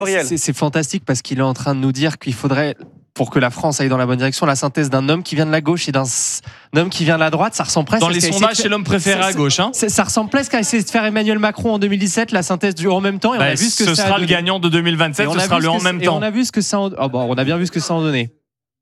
C'est fantastique parce qu'il est en train de nous dire qu'il faudrait, pour que la France aille dans la bonne direction, la synthèse d'un homme qui vient de la gauche et d'un homme qui vient de la droite. Ça ressemble presque dans les sondages, c'est l'homme préféré à gauche. Ça ressemble presque à essayer de faire Emmanuel Macron en 2017, la synthèse du en même temps. Et on a vu ce sera le gagnant de 2027, ce sera le en même temps. On a vu ce que ça on a bien vu ce que ça en donnait.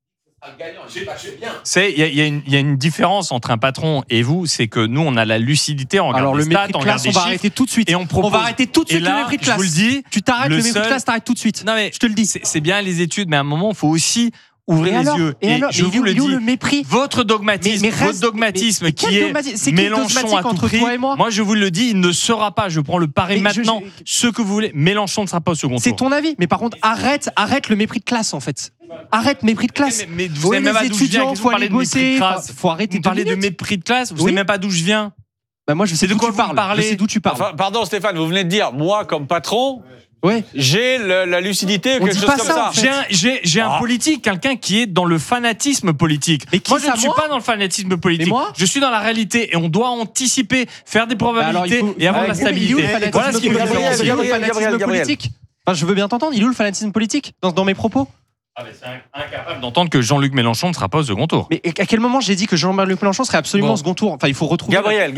Il y a une différence entre un patron et vous, c'est que nous on a la lucidité, on regarde les stats, on regarde les chiffres, on va arrêter tout de suite. Et on va arrêter tout de suite le mépris de classe. Je vous le dis, tu t'arrêtes le mépris de classe, t'arrêtes tout de suite. Non mais je te le dis. C'est bien les études, mais à un moment il faut aussi ouvrir les yeux. Et alors, je vous le dis, le mépris. Votre dogmatisme, qui est Mélenchon à tout prix. Moi, je vous le dis, il ne sera pas. Je prends le pari maintenant. Ce que vous voulez, Mélenchon ne sera pas au second tour. C'est ton avis. Mais par contre, arrête le mépris de classe, en fait. Arrête mépris de classe. Mais vous savez même pas d'où je viens. Faut aller bosser. Faut arrêter de parler de mépris de classe. Vous savez même pas d'où je viens. Moi, je sais de quoi vous parlez. Je sais d'où tu parles. Enfin, pardon, Stéphane, vous venez de dire, moi, comme patron. Ouais. J'ai la lucidité ou quelque chose comme ça. En fait. J'ai un politique, quelqu'un qui est dans le fanatisme politique. Mais moi, je ne suis pas dans le fanatisme politique. Je suis dans la réalité et on doit anticiper, faire des probabilités et avoir de la stabilité. Voilà ce qui est le fanatisme politique. Je veux bien t'entendre. Il est où le fanatisme politique dans mes propos? C'est incapable d'entendre que Jean-Luc Mélenchon ne sera pas au second tour. Mais à quel moment j'ai dit que Jean-Luc Mélenchon serait absolument au second tour? Enfin, il faut retrouver.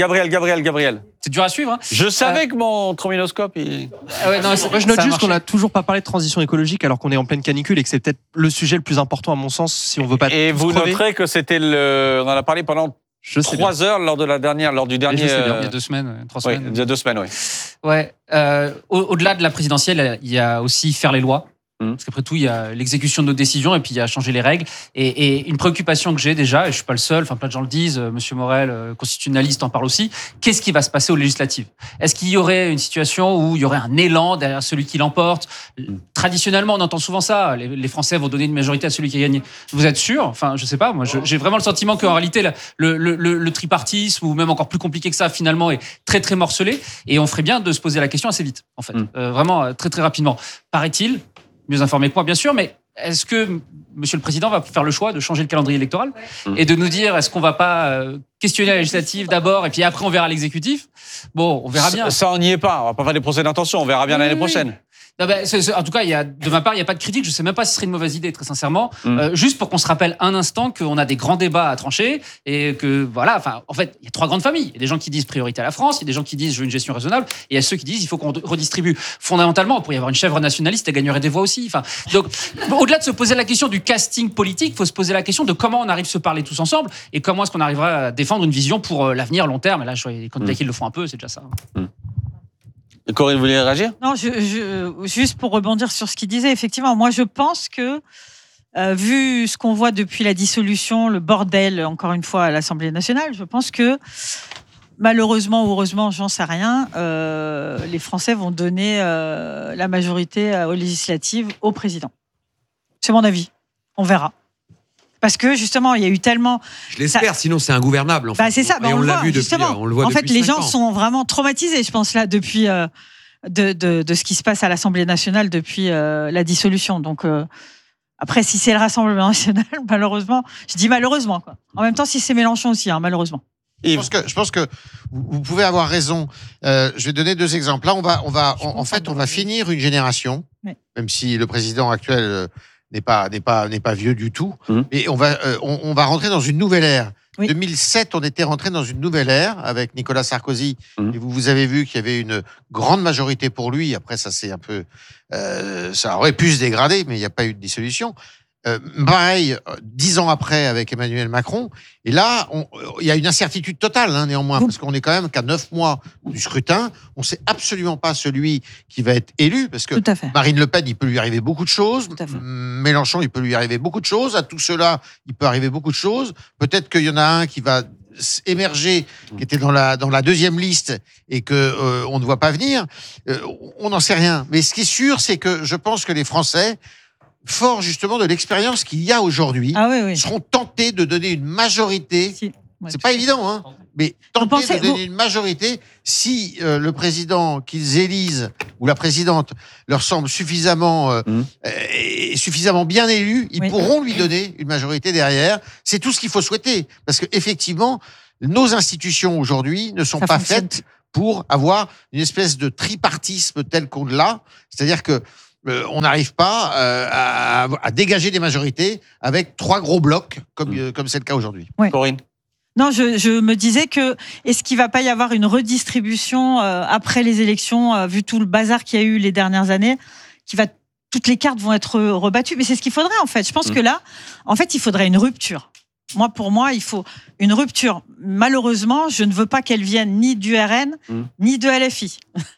Gabriel. C'est dur à suivre. Je savais que mon trombinoscope. Moi, je note juste qu'on n'a toujours pas parlé de transition écologique alors qu'on est en pleine canicule et que c'est peut-être le sujet le plus important à mon sens si on veut pas. Et vous noterez que c'était on en a parlé pendant 3 heures lors du dernier. Il y a 2 semaines, 3 semaines. Il y a 2 semaines, oui. Ouais. Au-delà de la présidentielle, il y a aussi faire les lois. Parce qu'après tout, il y a l'exécution de nos décisions et puis il y a changer les règles. Et une préoccupation que j'ai déjà, et je suis pas le seul, plein de gens le disent, Monsieur Morel, constitutionnaliste, en parle aussi, qu'est-ce qui va se passer aux législatives? Est-ce qu'il y aurait une situation où il y aurait un élan derrière celui qui l'emporte? Traditionnellement, on entend souvent ça, les Français vont donner une majorité à celui qui a gagné. Vous êtes sûr? Enfin, je sais pas, moi j'ai vraiment le sentiment qu'en réalité, le tripartisme, ou même encore plus compliqué que ça, finalement, est très très morcelé. Et on ferait bien de se poser la question assez vite, en fait. Vraiment, très très rapidement. Paraît-il, mieux informé que moi, bien sûr, mais est-ce que Monsieur le Président va faire le choix de changer le calendrier électoral et de nous dire est-ce qu'on va pas questionner la législative d'abord et puis après on verra l'exécutif? Bon, on verra bien. Ça, on n'y est pas. On va pas faire des procès d'intention. On verra bien l'année prochaine. Non, en tout cas, de ma part, il n'y a pas de critique. Je ne sais même pas si ce serait une mauvaise idée, très sincèrement. Juste pour qu'on se rappelle un instant qu'on a des grands débats à trancher et que, voilà, en fait, il y a 3 grandes familles. Il y a des gens qui disent priorité à la France, il y a des gens qui disent je veux une gestion raisonnable, et il y a ceux qui disent il faut qu'on redistribue. Fondamentalement, il pourrait y avoir une chèvre nationaliste, elle gagnerait des voix aussi. Donc, au-delà de se poser la question du casting politique, il faut se poser la question de comment on arrive à se parler tous ensemble et comment est-ce qu'on arrivera à défendre une vision pour l'avenir, long terme. Et là, les candidats qui le font un peu, c'est déjà ça. Corinne, vous voulez réagir? Non, juste pour rebondir sur ce qu'il disait, effectivement, moi je pense que, vu ce qu'on voit depuis la dissolution, le bordel, encore une fois, à l'Assemblée nationale, je pense que, malheureusement ou heureusement, j'en sais rien, les Français vont donner la majorité aux législatives au président. C'est mon avis. On verra. Parce que justement, il y a eu tellement. Je l'espère, sinon c'est ingouvernable. En fait. C'est ça. Et on l'a vu depuis. On le voit. En fait, les gens ans. sont vraiment traumatisés, je pense là, depuis de ce qui se passe à l'Assemblée nationale depuis la dissolution. Donc après, si c'est le Rassemblement national, malheureusement, je dis malheureusement quoi. En même temps, si c'est Mélenchon aussi, malheureusement. Je pense que vous pouvez avoir raison. Je vais donner 2 exemples. Là, on va finir une génération, même si le président actuel n'est pas vieux du tout. Et on va rentrer dans une nouvelle ère. Oui. 2007, on était rentré dans une nouvelle ère avec Nicolas Sarkozy. Et vous avez vu qu'il y avait une grande majorité pour lui. Après, ça c'est un peu, ça aurait pu se dégrader, mais il n'y a pas eu de dissolution. Pareil, 10 ans après avec Emmanuel Macron. Et là, il y a une incertitude totale, néanmoins, parce qu'on est quand même qu'à 9 mois du scrutin. On ne sait absolument pas celui qui va être élu, parce que Marine Le Pen, il peut lui arriver beaucoup de choses. Mélenchon, il peut lui arriver beaucoup de choses. À tout cela, il peut arriver beaucoup de choses. Peut-être qu'il y en a un qui va émerger, qui était dans la 2e liste et que on ne voit pas venir. On n'en sait rien. Mais ce qui est sûr, c'est que je pense que les Français, fort justement de l'expérience qu'il y a aujourd'hui, seront tentés de donner une majorité. C'est pas évident, mais tentés de donner une majorité si le président qu'ils élisent ou la présidente leur semble suffisamment bien élu, ils pourront lui donner une majorité derrière. C'est tout ce qu'il faut souhaiter, parce que effectivement, nos institutions aujourd'hui ne sont pas faites pour avoir une espèce de tripartisme tel qu'on l'a. C'est-à-dire que on n'arrive pas à dégager des majorités avec 3 gros blocs, comme c'est le cas aujourd'hui. Ouais. Corinne? Non, je me disais que est-ce qu'il ne va pas y avoir une redistribution après les élections, vu tout le bazar qu'il y a eu les dernières années, toutes les cartes vont être rebattues. Mais c'est ce qu'il faudrait, en fait. Je pense que là, en fait, il faudrait une rupture. Pour moi, il faut une rupture. Malheureusement, je ne veux pas qu'elle vienne ni du RN, ni de LFI.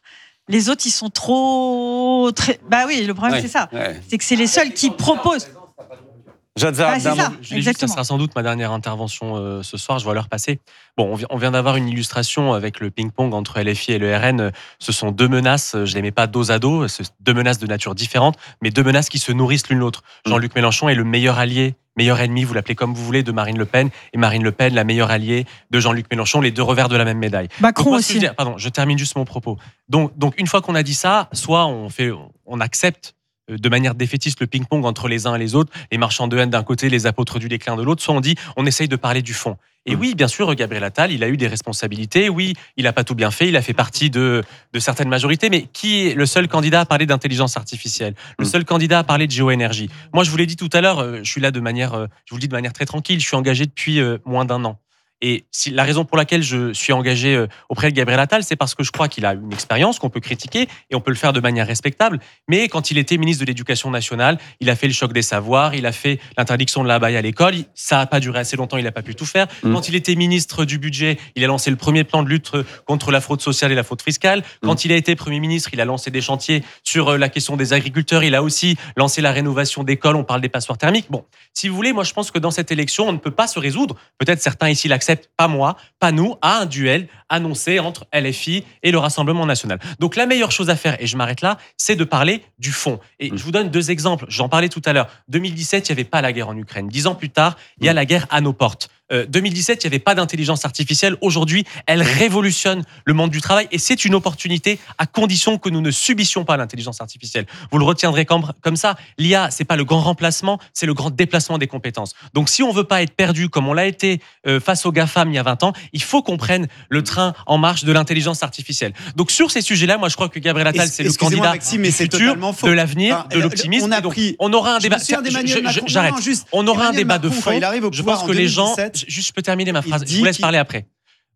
Les autres, ils sont trop... Bah oui, le problème, c'est ça. Ouais. C'est que c'est les seuls qui proposent... C'est ça, ça sera sans doute ma dernière intervention ce soir, je vois l'heure passer. Bon, on vient d'avoir une illustration avec le ping-pong entre LFI et le RN. Ce sont 2 menaces, je ne les mets pas dos à dos, 2 menaces de nature différente, mais 2 menaces qui se nourrissent l'une l'autre. Jean-Luc Mélenchon est le meilleur allié, meilleur ennemi, vous l'appelez comme vous voulez, de Marine Le Pen, et Marine Le Pen, la meilleure alliée de Jean-Luc Mélenchon, les 2 revers de la même médaille. Macron aussi. Je termine juste mon propos. Donc, une fois qu'on a dit ça, soit on accepte de manière défaitiste le ping-pong entre les uns et les autres, les marchands de haine d'un côté, les apôtres du déclin de l'autre, soit on essaye de parler du fond. Et oui, bien sûr, Gabriel Attal, il a eu des responsabilités, oui, il n'a pas tout bien fait, il a fait partie de certaines majorités, mais qui est le seul candidat à parler d'intelligence artificielle, le seul candidat à parler de géoénergie? Moi, je vous l'ai dit tout à l'heure, je suis là je vous le dis de manière très tranquille, je suis engagé depuis moins d'1 an. Et la raison pour laquelle je suis engagé auprès de Gabriel Attal, c'est parce que je crois qu'il a une expérience qu'on peut critiquer et on peut le faire de manière respectable. Mais quand il était ministre de l'Éducation nationale, il a fait le choc des savoirs, il a fait l'interdiction de l'abaya à l'école. Ça n'a pas duré assez longtemps, il n'a pas pu tout faire. Quand il était ministre du budget, il a lancé le premier plan de lutte contre la fraude sociale et la fraude fiscale. Quand il a été Premier ministre, il a lancé des chantiers sur la question des agriculteurs. Il a aussi lancé la rénovation d'écoles. On parle des passoires thermiques. Bon, si vous voulez, moi je pense que dans cette élection, on ne peut pas se résoudre. Peut-être certains ici l'acceptent, pas moi, pas nous, à un duel annoncé entre LFI et le Rassemblement national. Donc la meilleure chose à faire, et je m'arrête là, c'est de parler du fond. Et je vous donne 2 exemples. J'en parlais tout à l'heure. 2017, il n'y avait pas la guerre en Ukraine. 10 ans plus tard, il y a la guerre à nos portes. 2017, il n'y avait pas d'intelligence artificielle. Aujourd'hui, elle révolutionne le monde du travail et c'est une opportunité à condition que nous ne subissions pas l'intelligence artificielle. Vous le retiendrez comme ça. L'IA, c'est pas le grand remplacement, c'est le grand déplacement des compétences. Donc, si on veut pas être perdu comme on l'a été face aux GAFAM il y a 20 ans, il faut qu'on prenne le train en marche de l'intelligence artificielle. Donc, sur ces sujets-là, moi, je crois que Gabriel Attal, c'est le candidat Maxime, du futur, de l'avenir, de l'optimisme. On aura un débat. J'arrête. On aura un débat de fond. Je pense que les gens... Juste, je peux terminer ma phrase. Je vous laisse parler après.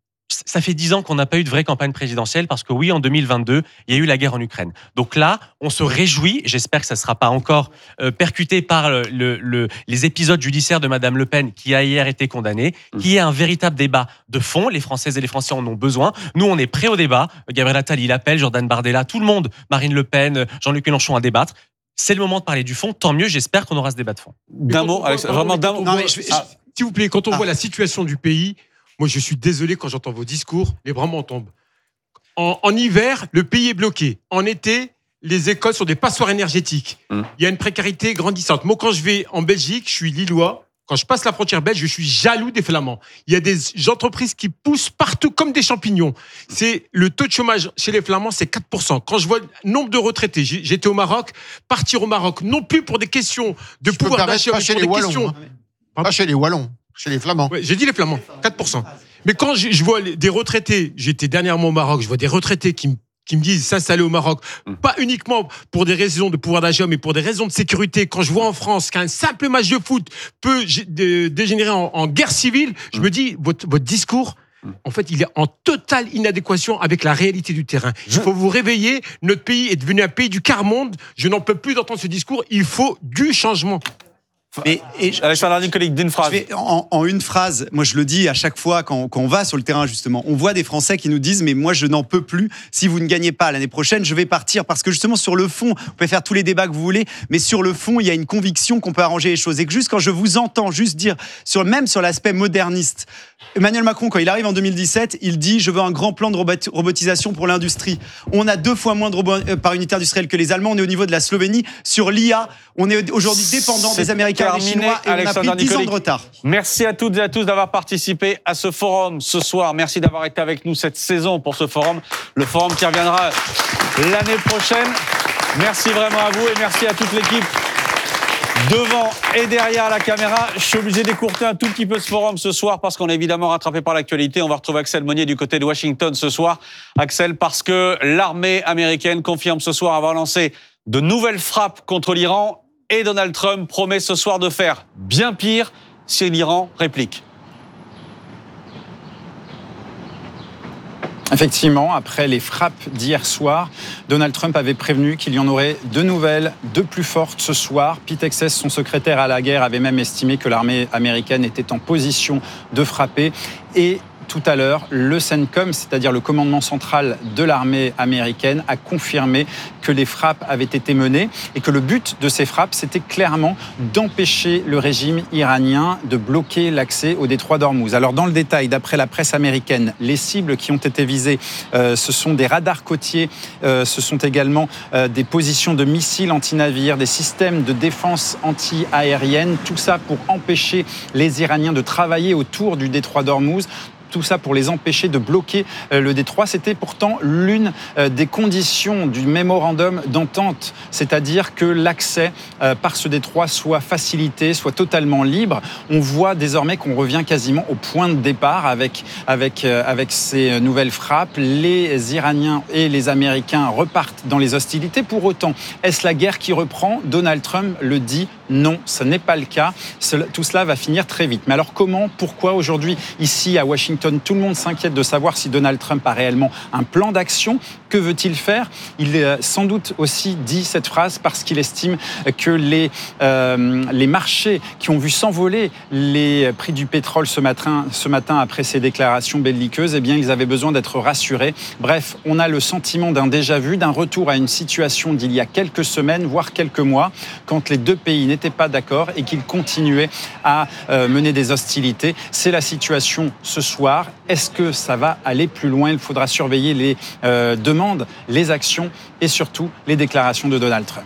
Ça fait 10 ans qu'on n'a pas eu de vraie campagne présidentielle parce que oui, en 2022, il y a eu la guerre en Ukraine. Donc là, on se réjouit, j'espère que ça ne sera pas encore percuté par les épisodes judiciaires de Madame Le Pen qui a hier été condamnée, qu'il y ait un véritable débat de fond. Les Françaises et les Français en ont besoin. Nous, on est prêts au débat. Gabriel Attal, il appelle, Jordan Bardella, tout le monde, Marine Le Pen, Jean-Luc Mélenchon à débattre. C'est le moment de parler du fond. Tant mieux, j'espère qu'on aura ce débat de fond. D'un mot, Alex, vraiment d'un mot. S'il vous plaît, quand on voit la situation du pays, moi je suis désolé quand j'entends vos discours, les bras m'en tombent. En hiver, le pays est bloqué. En été, les écoles sont des passoires énergétiques. Il y a une précarité grandissante. Moi, quand je vais en Belgique, je suis lillois. Quand je passe la frontière belge, je suis jaloux des Flamands. Il y a des entreprises qui poussent partout comme des champignons. Le taux de chômage chez les Flamands, c'est 4%. Quand je vois le nombre de retraités, j'étais au Maroc, partir au Maroc, non plus pour des questions de pouvoir d'achat, mais pour des questions... Pas chez les Wallons, chez les Flamands. Ouais, j'ai dit les Flamands, 4%. Mais quand je vois des retraités, j'étais dernièrement au Maroc, je vois des retraités qui me disent s'installer au Maroc, pas uniquement pour des raisons de pouvoir d'achat, mais pour des raisons de sécurité. Quand je vois en France qu'un simple match de foot peut dégénérer en guerre civile, je me dis, votre discours, en fait, il est en totale inadéquation avec la réalité du terrain. Il faut vous réveiller. Notre pays est devenu un pays du quart-monde. Je n'en peux plus d'entendre ce discours. Il faut du changement. Alexandre Nicolic, d'une phrase. En une phrase, moi je le dis à chaque fois quand on va sur le terrain justement, on voit des Français qui nous disent mais moi je n'en peux plus, si vous ne gagnez pas l'année prochaine je vais partir, parce que justement sur le fond, vous pouvez faire tous les débats que vous voulez, mais sur le fond il y a une conviction qu'on peut arranger les choses, et que juste quand je vous entends juste dire, même sur l'aspect moderniste, Emmanuel Macron quand il arrive en 2017, il dit je veux un grand plan de robotisation pour l'industrie. On a 2 fois moins de robots par unité industrielle que les Allemands, on est au niveau de la Slovénie. Sur l'IA, on est aujourd'hui dépendant des Américains et des Chinois, et on a pris 10 ans de retard. Merci à toutes et à tous d'avoir participé à ce forum ce soir. Merci d'avoir été avec nous cette saison pour ce forum. Le forum qui reviendra l'année prochaine. Merci vraiment à vous et merci à toute l'équipe devant et derrière la caméra. Je suis obligé d'écourter un tout petit peu ce forum ce soir parce qu'on est évidemment rattrapé par l'actualité. On va retrouver Axel Monnier du côté de Washington ce soir. Axel, parce que l'armée américaine confirme ce soir avoir lancé de nouvelles frappes contre l'Iran et Donald Trump promet ce soir de faire bien pire si l'Iran réplique. Effectivement, après les frappes d'hier soir, Donald Trump avait prévenu qu'il y en aurait de nouvelles, de plus fortes ce soir. Pete Hegseth, son secrétaire à la guerre, avait même estimé que l'armée américaine était en position de frapper. Et tout à l'heure, le CENTCOM, c'est-à-dire le commandement central de l'armée américaine, a confirmé que les frappes avaient été menées et que le but de ces frappes, c'était clairement d'empêcher le régime iranien de bloquer l'accès au détroit d'Ormuz. Alors dans le détail, d'après la presse américaine, les cibles qui ont été visées, ce sont des radars côtiers, ce sont également des positions de missiles anti-navires, des systèmes de défense anti-aérienne, tout ça pour empêcher les Iraniens de travailler autour du détroit d'Ormuz. Tout ça pour les empêcher de bloquer le détroit. C'était pourtant l'une des conditions du mémorandum d'entente, c'est-à-dire que l'accès par ce détroit soit facilité, soit totalement libre. On voit désormais qu'on revient quasiment au point de départ avec ces nouvelles frappes. Les Iraniens et les Américains repartent dans les hostilités. Pour autant, est-ce la guerre qui reprend ? Donald Trump le dit. Non, ce n'est pas le cas. Tout cela va finir très vite. Mais alors comment, pourquoi aujourd'hui, ici à Washington, tout le monde s'inquiète de savoir si Donald Trump a réellement un plan d'action ? Que veut-il faire ? Il a sans doute aussi dit cette phrase parce qu'il estime que les marchés qui ont vu s'envoler les prix du pétrole ce matin après ces déclarations belliqueuses, eh bien, ils avaient besoin d'être rassurés. Bref, on a le sentiment d'un déjà-vu, d'un retour à une situation d'il y a quelques semaines, voire quelques mois, quand les deux pays n'étaient pas d'accord et qu'ils continuaient à mener des hostilités. C'est la situation ce soir. Est-ce que ça va aller plus loin ? Il faudra surveiller les demandes, les actions et surtout les déclarations de Donald Trump.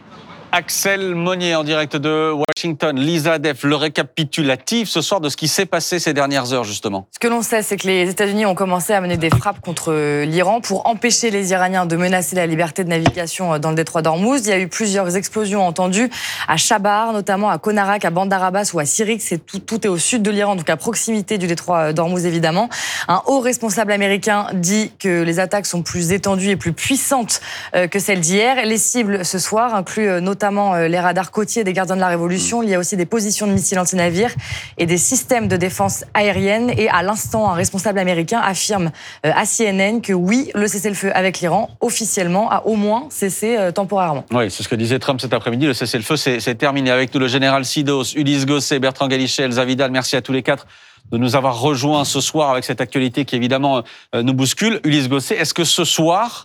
Axel Monnier en direct de Washington. Lisa Def, le récapitulatif ce soir de ce qui s'est passé ces dernières heures justement. Ce que l'on sait, c'est que les États-Unis ont commencé à mener des frappes contre l'Iran pour empêcher les Iraniens de menacer la liberté de navigation dans le détroit d'Ormuz. Il y a eu plusieurs explosions entendues à Chabar, notamment à Konarak, à Bandar Abbas ou à Sirik. Tout est au sud de l'Iran, donc à proximité du détroit d'Ormuz évidemment. Un haut responsable américain dit que les attaques sont plus étendues et plus puissantes que celles d'hier. Les cibles ce soir incluent notamment les radars côtiers des gardiens de la Révolution. Il y a aussi des positions de missiles anti-navires et des systèmes de défense aérienne. Et à l'instant, un responsable américain affirme à CNN que oui, le cessez-le-feu avec l'Iran, officiellement, a au moins cessé temporairement. Oui, c'est ce que disait Trump cet après-midi. Le cessez-le-feu, c'est terminé. Avec nous, le général Sidos, Ulysse Gosset, Bertrand Galichet, Elsa Vidal. Merci à tous les quatre de nous avoir rejoints ce soir avec cette actualité qui, évidemment, nous bouscule. Ulysse Gosset, est-ce que ce soir,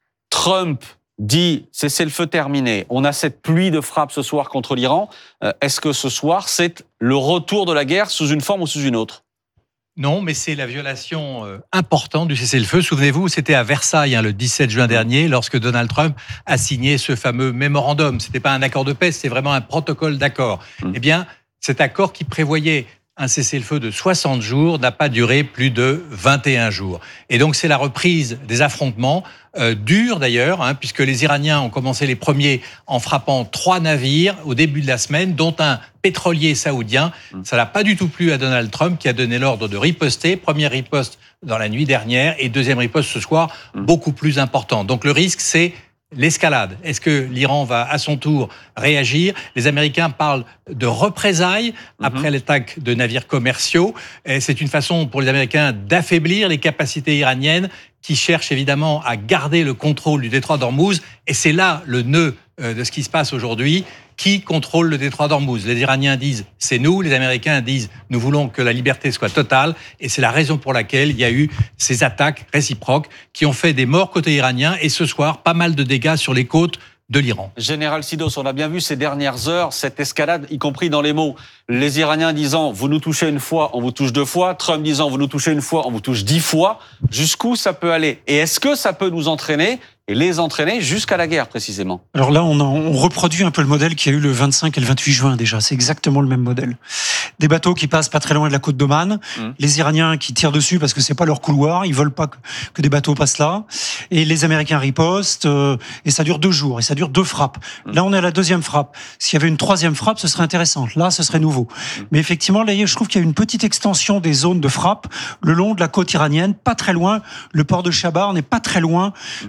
Trump dit cessez-le-feu terminé, on a cette pluie de frappes ce soir contre l'Iran, est-ce que ce soir, c'est le retour de la guerre sous une forme ou sous une autre ? Non, mais c'est la violation importante du cessez-le-feu. Souvenez-vous, c'était à Versailles, le 17 juin dernier, lorsque Donald Trump a signé ce fameux mémorandum. Ce n'était pas un accord de paix, c'était vraiment un protocole d'accord. Eh bien, cet accord qui prévoyait un cessez-le-feu de 60 jours n'a pas duré plus de 21 jours. Et donc, c'est la reprise des affrontements, durs d'ailleurs, puisque les Iraniens ont commencé les premiers en frappant 3 navires au début de la semaine, dont un pétrolier saoudien. Ça n'a pas du tout plu à Donald Trump, qui a donné l'ordre de riposter. Première riposte dans la nuit dernière et deuxième riposte ce soir, beaucoup plus importante. Donc, le risque, c'est l'escalade. Est-ce que l'Iran va à son tour réagir ? Les Américains parlent de représailles après l'attaque de navires commerciaux. Et c'est une façon pour les Américains d'affaiblir les capacités iraniennes qui cherchent évidemment à garder le contrôle du détroit d'Ormuz. Et c'est là le nœud de ce qui se passe aujourd'hui. Qui contrôle le détroit d'Ormuz ? Les Iraniens disent « c'est nous », les Américains disent « nous voulons que la liberté soit totale ». Et c'est la raison pour laquelle il y a eu ces attaques réciproques qui ont fait des morts côté iranien et ce soir, pas mal de dégâts sur les côtes de l'Iran. Général Sidos, on a bien vu ces dernières heures, cette escalade, y compris dans les mots. Les Iraniens disant « vous nous touchez une fois, on vous touche 2 fois ». Trump disant « vous nous touchez une fois, on vous touche 10 fois ». Jusqu'où ça peut aller ? Et est-ce que ça peut nous entraîner et les entraîner jusqu'à la guerre, précisément ? Alors là, on reproduit un peu le modèle qu'il y a eu le 25 et le 28 juin déjà. C'est exactement le même modèle. Des bateaux qui passent pas très loin de la côte d'Oman. Les Iraniens qui tirent dessus parce que c'est pas leur couloir. Ils veulent pas que des bateaux passent là. Et les Américains ripostent. Et ça dure 2 jours. Et ça dure 2 frappes. Là, on est à la 2e frappe. S'il y avait une 3e frappe, ce serait intéressant. Là, ce serait nouveau. Mais effectivement, là, je trouve qu'il y a une petite extension des zones de frappe le long de la côte iranienne. Pas très loin. Le port de Chabar n'est pas très loin de la frontière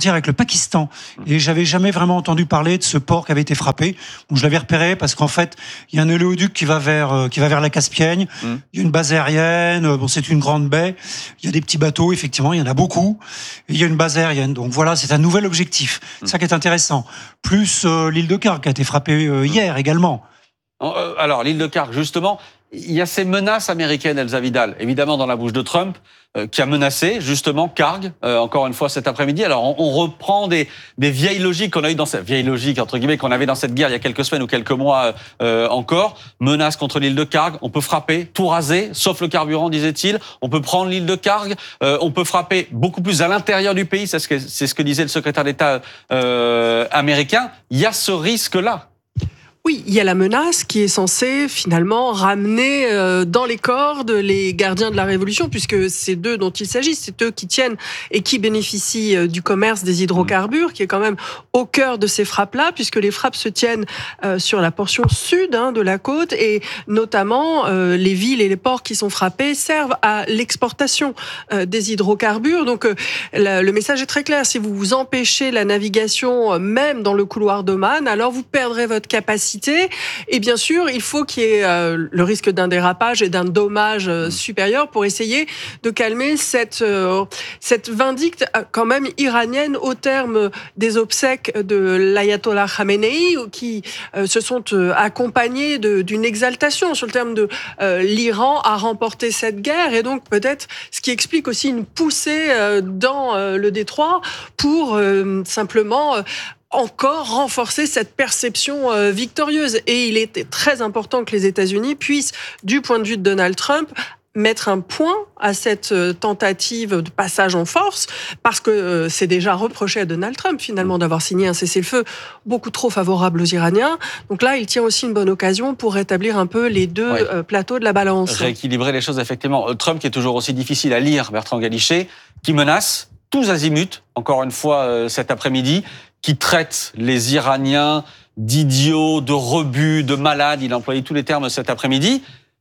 frontière avec le Pakistan. Et j'avais jamais vraiment entendu parler de ce port qui avait été frappé. Donc je l'avais repéré parce qu'en fait, il y a un oléoduc qui va vers la Caspienne. Il y a une base aérienne. Bon, c'est une grande baie. Il y a des petits bateaux, effectivement, il y en a beaucoup. Et il y a une base aérienne. Donc voilà, c'est un nouvel objectif. C'est ça qui est intéressant. Plus l'île de Khark qui a été frappée hier également. Alors, l'île de Khark, justement, il y a ces menaces américaines, Elsa Vidal, évidemment dans la bouche de Trump, qui a menacé justement Khark, encore une fois cet après-midi. Alors, on reprend des vieilles logiques qu'on a eues dans cette vieille logique, entre guillemets, qu'on avait dans cette guerre il y a quelques semaines ou quelques mois encore. Menace contre l'île de Khark, on peut frapper, tout raser, sauf le carburant, disait-il. On peut prendre l'île de Khark, on peut frapper beaucoup plus à l'intérieur du pays, c'est ce que disait le secrétaire d'État américain. Il y a ce risque-là. Oui, il y a la menace qui est censée finalement ramener dans les cordes les gardiens de la Révolution, puisque c'est d'eux dont il s'agit, c'est eux qui tiennent et qui bénéficient du commerce des hydrocarbures, qui est quand même au cœur de ces frappes-là, puisque les frappes se tiennent sur la portion sud de la côte, et notamment les villes et les ports qui sont frappés servent à l'exportation des hydrocarbures. Donc le message est très clair, si vous empêchez la navigation même dans le couloir d'Oman, alors vous perdrez votre capacité. Et bien sûr, il faut qu'il y ait le risque d'un dérapage et d'un dommage supérieur pour essayer de calmer cette vindicte quand même iranienne au terme des obsèques de l'ayatollah Khamenei qui se sont accompagnées d'une exaltation sur le terme de l'Iran a remporté cette guerre, et donc peut-être ce qui explique aussi une poussée dans le détroit pour simplement encore renforcer cette perception victorieuse. Et il était très important que les États-Unis puissent, du point de vue de Donald Trump, mettre un point à cette tentative de passage en force, parce que c'est déjà reproché à Donald Trump, finalement, d'avoir signé un cessez-le-feu beaucoup trop favorable aux Iraniens. Donc là, il tient aussi une bonne occasion pour rétablir un peu les deux plateaux de la balance. Rééquilibrer les choses, effectivement. Trump, qui est toujours aussi difficile à lire, Bertrand Galichet, qui menace tous azimuts, encore une fois cet après-midi, qui traite les Iraniens d'idiots, de rebuts, de malades. Il a employé tous les termes cet après-midi.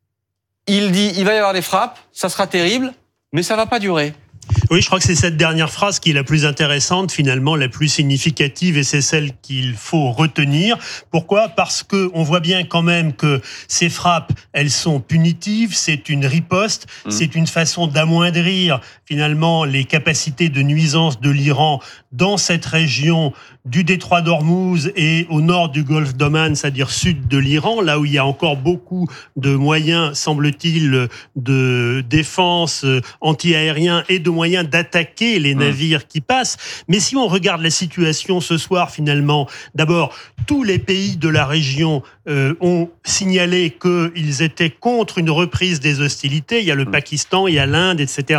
Il dit, il va y avoir des frappes, ça sera terrible, mais ça va pas durer. Oui, je crois que c'est cette dernière phrase qui est la plus intéressante, finalement, la plus significative, et c'est celle qu'il faut retenir. Pourquoi ? Parce que on voit bien quand même que ces frappes, elles sont punitives, c'est une riposte, c'est une façon d'amoindrir, finalement, les capacités de nuisance de l'Iran dans cette région du détroit d'Ormuz et au nord du golfe d'Oman, c'est-à-dire sud de l'Iran, là où il y a encore beaucoup de moyens, semble-t-il, de défense anti-aérien et de moyens d'attaquer les navires qui passent. Mais si on regarde la situation ce soir, finalement, d'abord, tous les pays de la région ont signalé qu'ils étaient contre une reprise des hostilités. Il y a le Pakistan, il y a l'Inde, etc.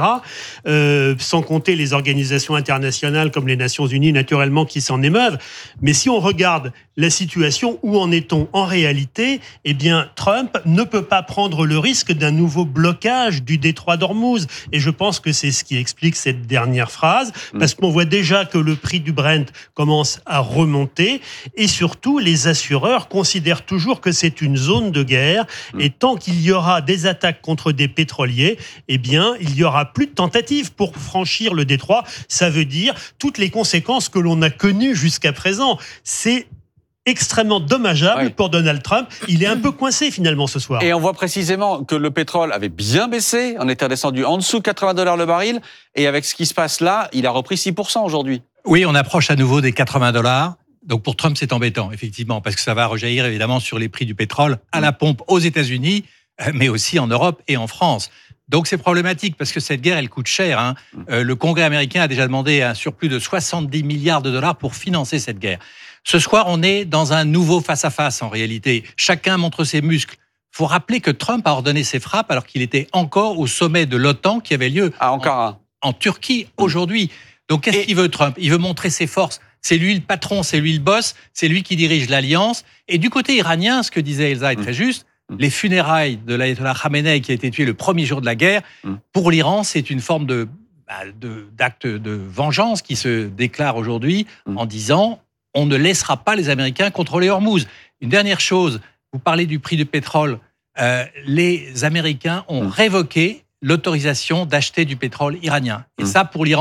Sans compter les organisations internationales comme les Nations Unies, naturellement, qui s'en émeuvent. Mais si on regarde la situation, où en est-on en réalité ? Eh bien, Trump ne peut pas prendre le risque d'un nouveau blocage du détroit d'Ormuz. Et je pense que c'est ce qui explique cette dernière phrase, parce qu'on voit déjà que le prix du Brent commence à remonter, et surtout, les assureurs considèrent toujours que c'est une zone de guerre, et tant qu'il y aura des attaques contre des pétroliers, eh bien, il y aura plus de tentatives pour franchir le détroit. Ça veut dire toutes les conséquences que l'on a connues jusqu'à présent. C'est extrêmement dommageable pour Donald Trump. Il est un peu coincé finalement ce soir. Et on voit précisément que le pétrole avait bien baissé, on était redescendu en dessous de $80 le baril, et avec ce qui se passe là, il a repris 6% aujourd'hui. Oui, on approche à nouveau des $80. Donc pour Trump, c'est embêtant, effectivement, parce que ça va rejaillir évidemment sur les prix du pétrole à la pompe aux États-Unis, mais aussi en Europe et en France. Donc c'est problématique parce que cette guerre, elle coûte cher. Le Congrès américain a déjà demandé un surplus de $70 milliards pour financer cette guerre. Ce soir, on est dans un nouveau face-à-face en réalité. Chacun montre ses muscles. Il faut rappeler que Trump a ordonné ses frappes alors qu'il était encore au sommet de l'OTAN qui avait lieu en Turquie aujourd'hui. Donc qu'est-ce qu'il veut Trump ? Il veut montrer ses forces. C'est lui le patron, c'est lui le boss, c'est lui qui dirige l'alliance. Et du côté iranien, ce que disait Elsa est très juste, les funérailles de l'ayatollah Khamenei qui a été tué le premier jour de la guerre, pour l'Iran, c'est une forme d'acte de vengeance qui se déclare aujourd'hui en disant on ne laissera pas les Américains contrôler Hormuz. Une dernière chose, vous parlez du prix du pétrole. Les Américains ont révoqué l'autorisation d'acheter du pétrole iranien. Et ça, pour l'Iran,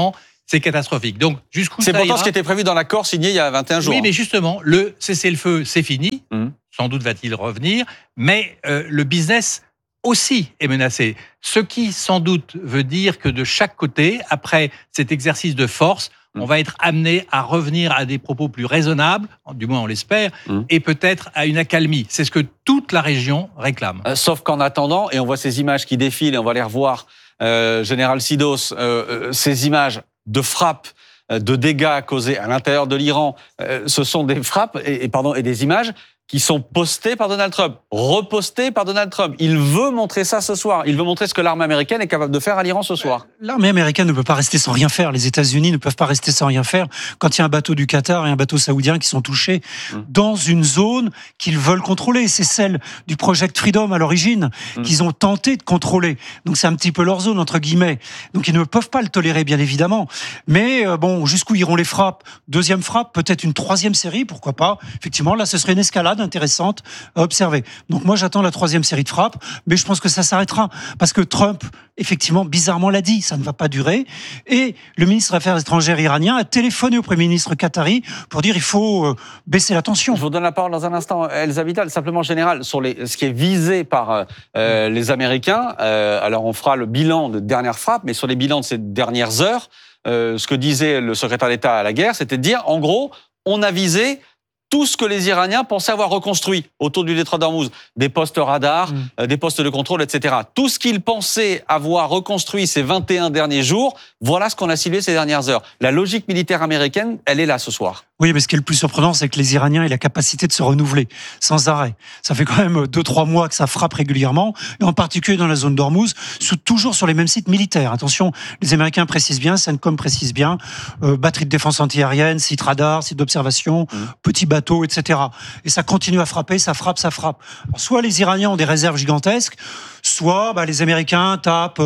c'est catastrophique. Donc, jusqu'où C'est ça pourtant ira ce qui était prévu dans l'accord signé il y a 21 jours. Oui, mais justement, le cessez-le-feu, c'est fini. Sans doute va-t-il revenir. Mais le business aussi est menacé. Ce qui, sans doute, veut dire que de chaque côté, après cet exercice de force, on va être amené à revenir à des propos plus raisonnables, du moins on l'espère, et peut-être à une accalmie. C'est ce que toute la région réclame. Sauf qu'en attendant, et on voit ces images qui défilent, et on va les revoir, Général Sidos, ces images de frappes, de dégâts causés à l'intérieur de l'Iran, ce sont des frappes et des images qui sont postées par Donald Trump, repostées par Donald Trump. Il veut montrer ça ce soir. Il veut montrer ce que l'armée américaine est capable de faire à l'Iran ce soir. L'armée américaine ne peut pas rester sans rien faire. Les États-Unis ne peuvent pas rester sans rien faire quand il y a un bateau du Qatar et un bateau saoudien qui sont touchés dans une zone qu'ils veulent contrôler. C'est celle du Project Freedom à l'origine qu'ils ont tenté de contrôler. Donc c'est un petit peu leur zone, entre guillemets. Donc ils ne peuvent pas le tolérer, bien évidemment. Mais bon, jusqu'où iront les frappes? Deuxième frappe, peut-être une troisième série, pourquoi pas. Effectivement, là, ce serait une escalade intéressante à observer. Donc moi, j'attends la troisième série de frappes, mais je pense que ça s'arrêtera. Parce que Trump, effectivement, bizarrement l'a dit, ça ne va pas durer. Et le ministre des Affaires étrangères iranien a téléphoné au Premier ministre qatari pour dire il faut baisser la tension. Je vous donne la parole dans un instant, Elsa Vital. Simplement, général, sur ce qui est visé par les Américains, alors on fera le bilan de dernière frappe, mais sur les bilans de ces dernières heures, ce que disait le secrétaire d'État à la guerre, c'était de dire, en gros, on a visé tout ce que les Iraniens pensaient avoir reconstruit autour du détroit d'Ormuz, des postes radars, des postes de contrôle, etc. Tout ce qu'ils pensaient avoir reconstruit ces 21 derniers jours, voilà ce qu'on a ciblé ces dernières heures. La logique militaire américaine, elle est là ce soir. Oui, mais ce qui est le plus surprenant, c'est que les Iraniens aient la capacité de se renouveler sans arrêt. Ça fait quand même 2-3 mois que ça frappe régulièrement, et en particulier dans la zone d'Ormuz, toujours sur les mêmes sites militaires. Attention, les Américains précisent bien, CENTCOM précise bien, batterie de défense antiaérienne, site radar, site d'observation, petits bateaux, etc. Et ça continue à frapper, ça frappe, ça frappe. Alors, soit les Iraniens ont des réserves gigantesques, soit les Américains tapent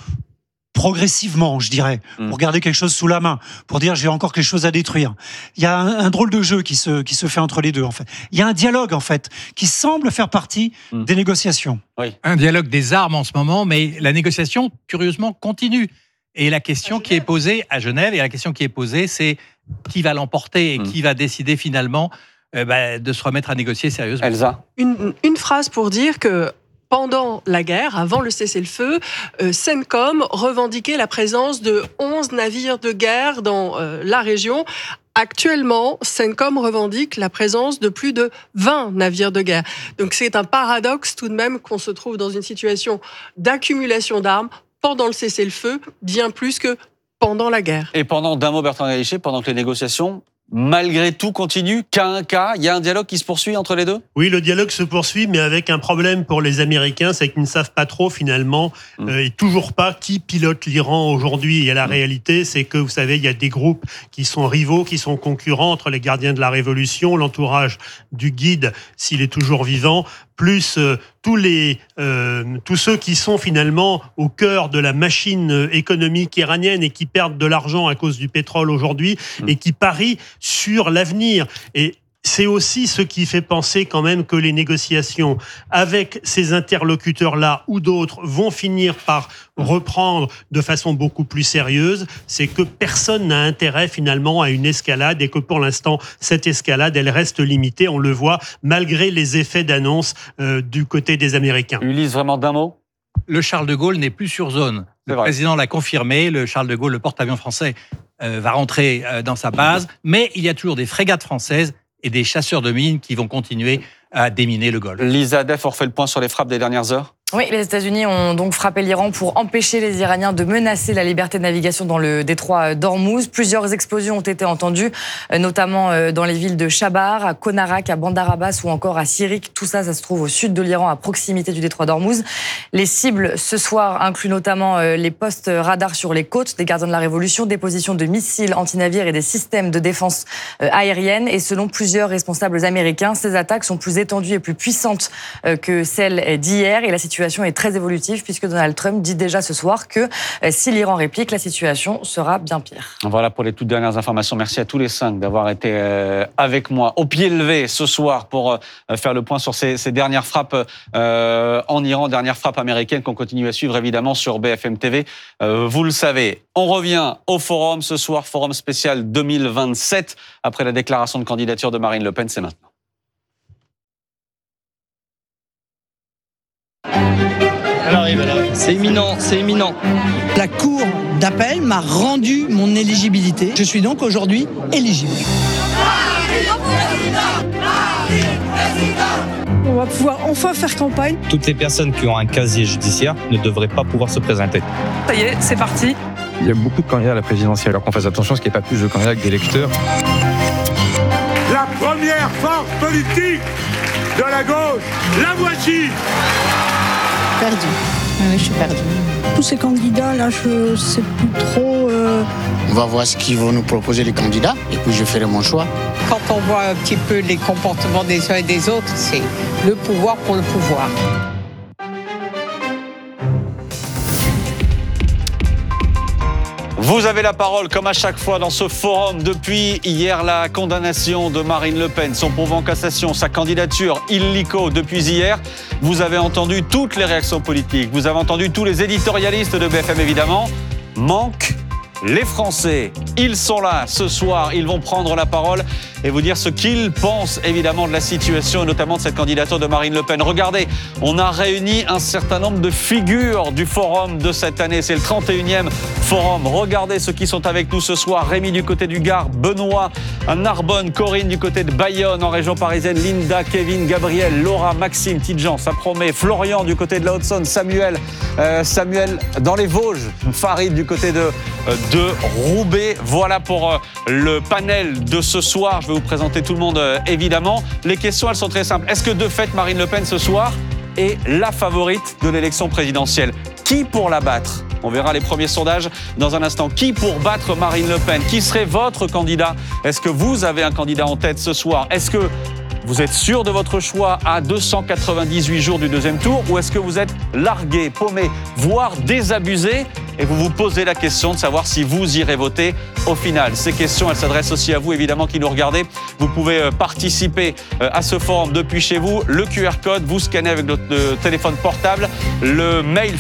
progressivement, je dirais, pour garder quelque chose sous la main, pour dire j'ai encore quelque chose à détruire. Il y a un drôle de jeu qui se fait entre les deux, en fait. Il y a un dialogue, en fait, qui semble faire partie des négociations. Oui. Un dialogue des armes en ce moment, mais la négociation, curieusement, continue. Et la question qui est posée à Genève, et la question qui est posée, c'est qui va l'emporter et qui va décider finalement de se remettre à négocier sérieusement. Elsa. Une phrase pour dire que pendant la guerre, avant le cessez-le-feu, CENTCOM revendiquait la présence de 11 navires de guerre dans la région. Actuellement, CENTCOM revendique la présence de plus de 20 navires de guerre. Donc c'est un paradoxe tout de même qu'on se trouve dans une situation d'accumulation d'armes pendant le cessez-le-feu, bien plus que pendant la guerre. Et d'un mot, Bertrand Gallichet, pendant que les négociations, malgré tout, continuent, cas un cas, il y a un dialogue qui se poursuit entre les deux? Oui, le dialogue se poursuit, mais avec un problème pour les Américains, c'est qu'ils ne savent pas trop finalement, et toujours pas qui pilote l'Iran aujourd'hui. Et la réalité, c'est que, vous savez, il y a des groupes qui sont rivaux, qui sont concurrents entre les gardiens de la Révolution, l'entourage du guide, s'il est toujours vivant, plus tous ceux qui sont finalement au cœur de la machine économique iranienne et qui perdent de l'argent à cause du pétrole aujourd'hui et qui parient sur l'avenir. Et c'est aussi ce qui fait penser quand même que les négociations avec ces interlocuteurs-là ou d'autres vont finir par reprendre de façon beaucoup plus sérieuse. C'est que personne n'a intérêt finalement à une escalade et que pour l'instant, cette escalade, elle reste limitée. On le voit malgré les effets d'annonce du côté des Américains. Ulysse, vraiment d'un mot? Le Charles de Gaulle n'est plus sur zone. Le président l'a confirmé. Le Charles de Gaulle, le porte-avions français, va rentrer dans sa base. Mais il y a toujours des frégates françaises et des chasseurs de mines qui vont continuer à déminer le Golfe. Lisa Def, on refait le point sur les frappes des dernières heures? Oui, les États-Unis ont donc frappé l'Iran pour empêcher les Iraniens de menacer la liberté de navigation dans le détroit d'Ormuz. Plusieurs explosions ont été entendues, notamment dans les villes de Chabar, à Konarak, à Bandar Abbas ou encore à Sirik. Tout ça, ça se trouve au sud de l'Iran, à proximité du détroit d'Ormuz. Les cibles ce soir incluent notamment les postes radars sur les côtes des gardiens de la Révolution, des positions de missiles anti-navires et des systèmes de défense aérienne. Et selon plusieurs responsables américains, ces attaques sont plus étendues et plus puissantes que celles d'hier. Et la situation situation est très évolutive puisque Donald Trump dit déjà ce soir que si l'Iran réplique, la situation sera bien pire. Voilà pour les toutes dernières informations. Merci à tous les 5 d'avoir été avec moi au pied levé ce soir pour faire le point sur ces dernières frappes en Iran, dernières frappes américaines qu'on continue à suivre évidemment sur BFM TV. Vous le savez, on revient au forum ce soir, forum spécial 2027, après la déclaration de candidature de Marine Le Pen, c'est maintenant. C'est imminent, c'est imminent. La cour d'appel m'a rendu mon éligibilité. Je suis donc aujourd'hui éligible. On va pouvoir enfin faire campagne. Toutes les personnes qui ont un casier judiciaire ne devraient pas pouvoir se présenter. Ça y est, c'est parti. Il y a beaucoup de candidats à la présidentielle, alors qu'on fasse attention à ce qu'il n'y ait pas plus de candidats que d'électeurs. La première force politique de la gauche, la voici. Perdu. Oui, je suis perdue. Tous ces candidats, là, je sais plus trop. On va voir ce qu'ils vont nous proposer les candidats et puis je ferai mon choix. Quand on voit un petit peu les comportements des uns et des autres, c'est le pouvoir pour le pouvoir. Vous avez la parole, comme à chaque fois dans ce forum. Depuis hier, la condamnation de Marine Le Pen, son pourvoi en cassation, sa candidature illico depuis hier. Vous avez entendu toutes les réactions politiques. Vous avez entendu tous les éditorialistes de BFM, évidemment. Manque les Français. Ils sont là ce soir. Ils vont prendre la parole et vous dire ce qu'ils pensent, évidemment, de la situation et notamment de cette candidature de Marine Le Pen. Regardez, on a réuni un certain nombre de figures du forum de cette année. C'est le 31e forum. Regardez ceux qui sont avec nous ce soir. Rémi du côté du Gard, Benoît à Narbonne, Corinne du côté de Bayonne en région parisienne, Linda, Kevin, Gabriel, Laura, Maxime, Tidjan, ça promet, Florian du côté de la Haute-Saône, Samuel dans les Vosges, Farid du côté de Roubaix. Voilà pour le panel de ce soir. Je vais vous présenter tout le monde évidemment. Les questions, elles sont très simples. Est-ce que de fait Marine Le Pen ce soir est la favorite de l'élection présidentielle? Qui pour la battre? On verra les premiers sondages dans un instant. Qui pour battre Marine Le Pen? Qui serait votre candidat? Est-ce que vous avez un candidat en tête ce soir? Est-ce que vous êtes sûr de votre choix à 298 jours du deuxième tour? Ou est-ce que vous êtes largué, paumé, voire désabusé et vous vous posez la question de savoir si vous irez voter au final? Ces questions, elles s'adressent aussi à vous, évidemment, qui nous regardez. Vous pouvez participer à ce forum depuis chez vous. Le QR code, vous scannez avec votre téléphone portable. Le mail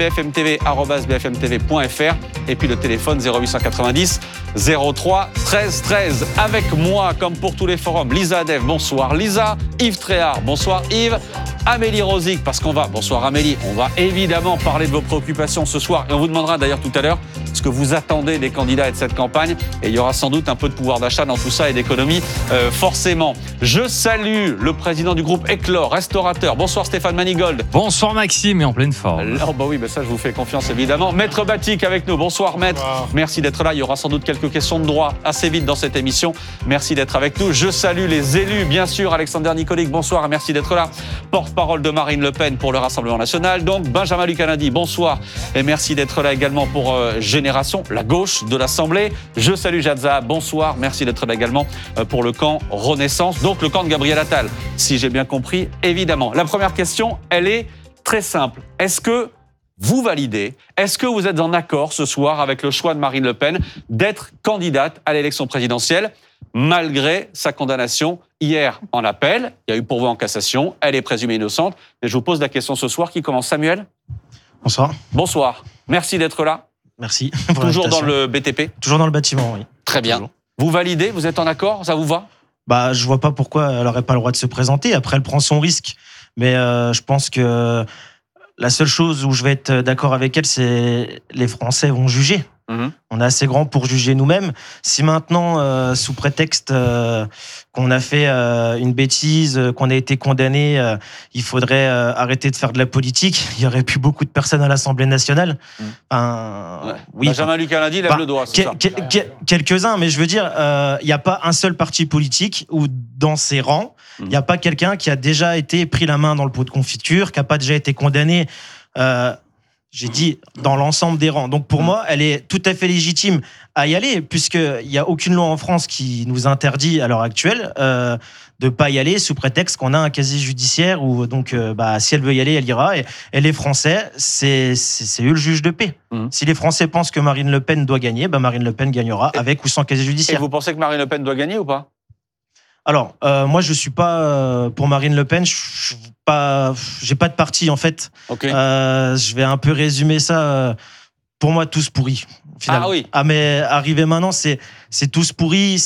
forumbfmtv@bfmtv.fr et puis le téléphone 0890 03 13 13. Avec moi, comme pour tous les forums, Lisa Adef, bonsoir Lisa. Yves Tréhard, bonsoir Yves. Amélie Rosic, parce bonsoir Amélie, on va évidemment parler de vos préoccupations ce soir et on vous demandera d'ailleurs tout à l'heure ce que vous attendez des candidats et de cette campagne et il y aura sans doute un peu de pouvoir d'achat dans tout ça et d'économie forcément. Je salue le président du groupe Éclore, restaurateur. Bonsoir Stéphane Manigold. Bonsoir Maxime et en pleine forme. Oh bah oui, bah ça je vous fais confiance évidemment. Maître Batik avec nous, bonsoir Maître. Merci d'être là, il y aura sans doute quelques questions de droit assez vite dans cette émission. Merci d'être avec nous. Je salue les élus, bien sûr, Alexander Nicolic, bonsoir et merci d'être là. Porte-parole de Marine Le Pen pour le Rassemblement National. Donc Benjamin Lucanadi, bonsoir et merci d'être là également pour Génération, la gauche de l'Assemblée. Je salue Jadza, bonsoir, merci d'être là également pour le camp Renaissance, donc le camp de Gabriel Attal, si j'ai bien compris, évidemment. La première question, elle est très simple. Est-ce que vous validez, est-ce que vous êtes en accord ce soir avec le choix de Marine Le Pen d'être candidate à l'élection présidentielle malgré sa condamnation hier en appel? Il y a eu pourvoi en cassation, elle est présumée innocente. Et je vous pose la question ce soir. Qui commence? Samuel? Bonsoir. Bonsoir. Merci d'être là. Merci. Toujours dans le BTP? Toujours dans le bâtiment, oui. Très bien. Toujours. Vous validez? Vous êtes en accord? Ça vous va? Bah, je vois pas pourquoi elle n'aurait pas le droit de se présenter. Après, elle prend son risque. Mais je pense que la seule chose où je vais être d'accord avec elle, c'est les Français vont juger. On est assez grand pour juger nous-mêmes. Si maintenant, sous prétexte qu'on a fait une bêtise, qu'on a été condamné, il faudrait arrêter de faire de la politique, il y aurait plus beaucoup de personnes à l'Assemblée nationale. Oui. Benjamin Lucanadi lève le doigt. Quelques-uns, mais je veux dire, il n'y a pas un seul parti politique où dans ses rangs, il n'y a pas quelqu'un qui a déjà été pris la main dans le pot de confiture, qui n'a pas déjà été condamné. J'ai dit dans l'ensemble des rangs. Donc pour moi, elle est tout à fait légitime à y aller, puisqu'il n'y a aucune loi en France qui nous interdit à l'heure actuelle de pas y aller sous prétexte qu'on a un casier judiciaire où donc si elle veut y aller, elle ira. Et les Français, c'est eux le juge de paix. Si les Français pensent que Marine Le Pen doit gagner, Marine Le Pen gagnera avec ou sans casier judiciaire. Et vous pensez que Marine Le Pen doit gagner ou pas ? Alors, moi, je suis pas pour Marine Le Pen. J'ai pas de parti en fait. Okay. Je vais un peu résumer ça. Pour moi, tous pourris. Finalement. Ah oui. Ah mais arrivé maintenant, c'est tous pourris.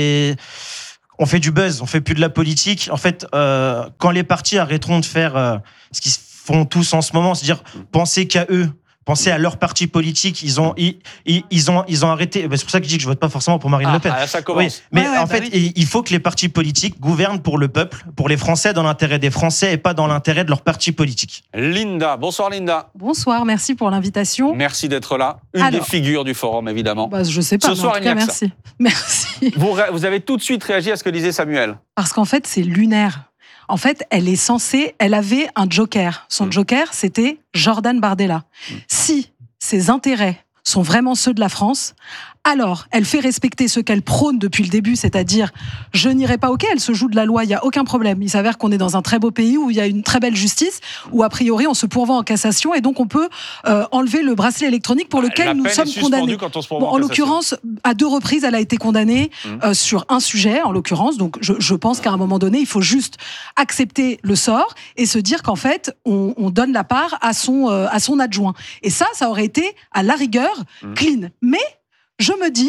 On fait du buzz, on fait plus de la politique. En fait, quand les partis arrêteront de faire ce qu'ils font tous en ce moment, c'est-à-dire penser qu'à eux. Pensez à leur parti politique, ils ont arrêté. C'est pour ça que je dis que je vote pas forcément pour Marine Le Pen. Ça commence. Oui, mais en fait, il faut que les partis politiques gouvernent pour le peuple, pour les Français, dans l'intérêt des Français et pas dans l'intérêt de leur parti politique. Linda, bonsoir Linda. Bonsoir, merci pour l'invitation. Merci d'être là. Une des figures du forum, évidemment. Je sais pas, ce soir, en tout cas, merci. Merci. Vous avez tout de suite réagi à ce que disait Samuel. Parce qu'en fait, c'est lunaire. En fait, elle avait un joker. Son joker, c'était Jordan Bardella. Si ses intérêts sont vraiment ceux de la France, alors elle fait respecter ce qu'elle prône depuis le début, c'est-à-dire je n'irai pas, elle se joue de la loi, il n'y a aucun problème. Il s'avère qu'on est dans un très beau pays où il y a une très belle justice, où a priori on se pourvoit en cassation et donc on peut enlever le bracelet électronique pour lequel nous sommes condamnés. En l'occurrence, à 2 reprises, elle a été condamnée sur un sujet, en l'occurrence. Donc je pense qu'à un moment donné, il faut juste accepter le sort et se dire qu'en fait, on donne la part à son adjoint. Et ça aurait été à la rigueur clean. Mais je me dis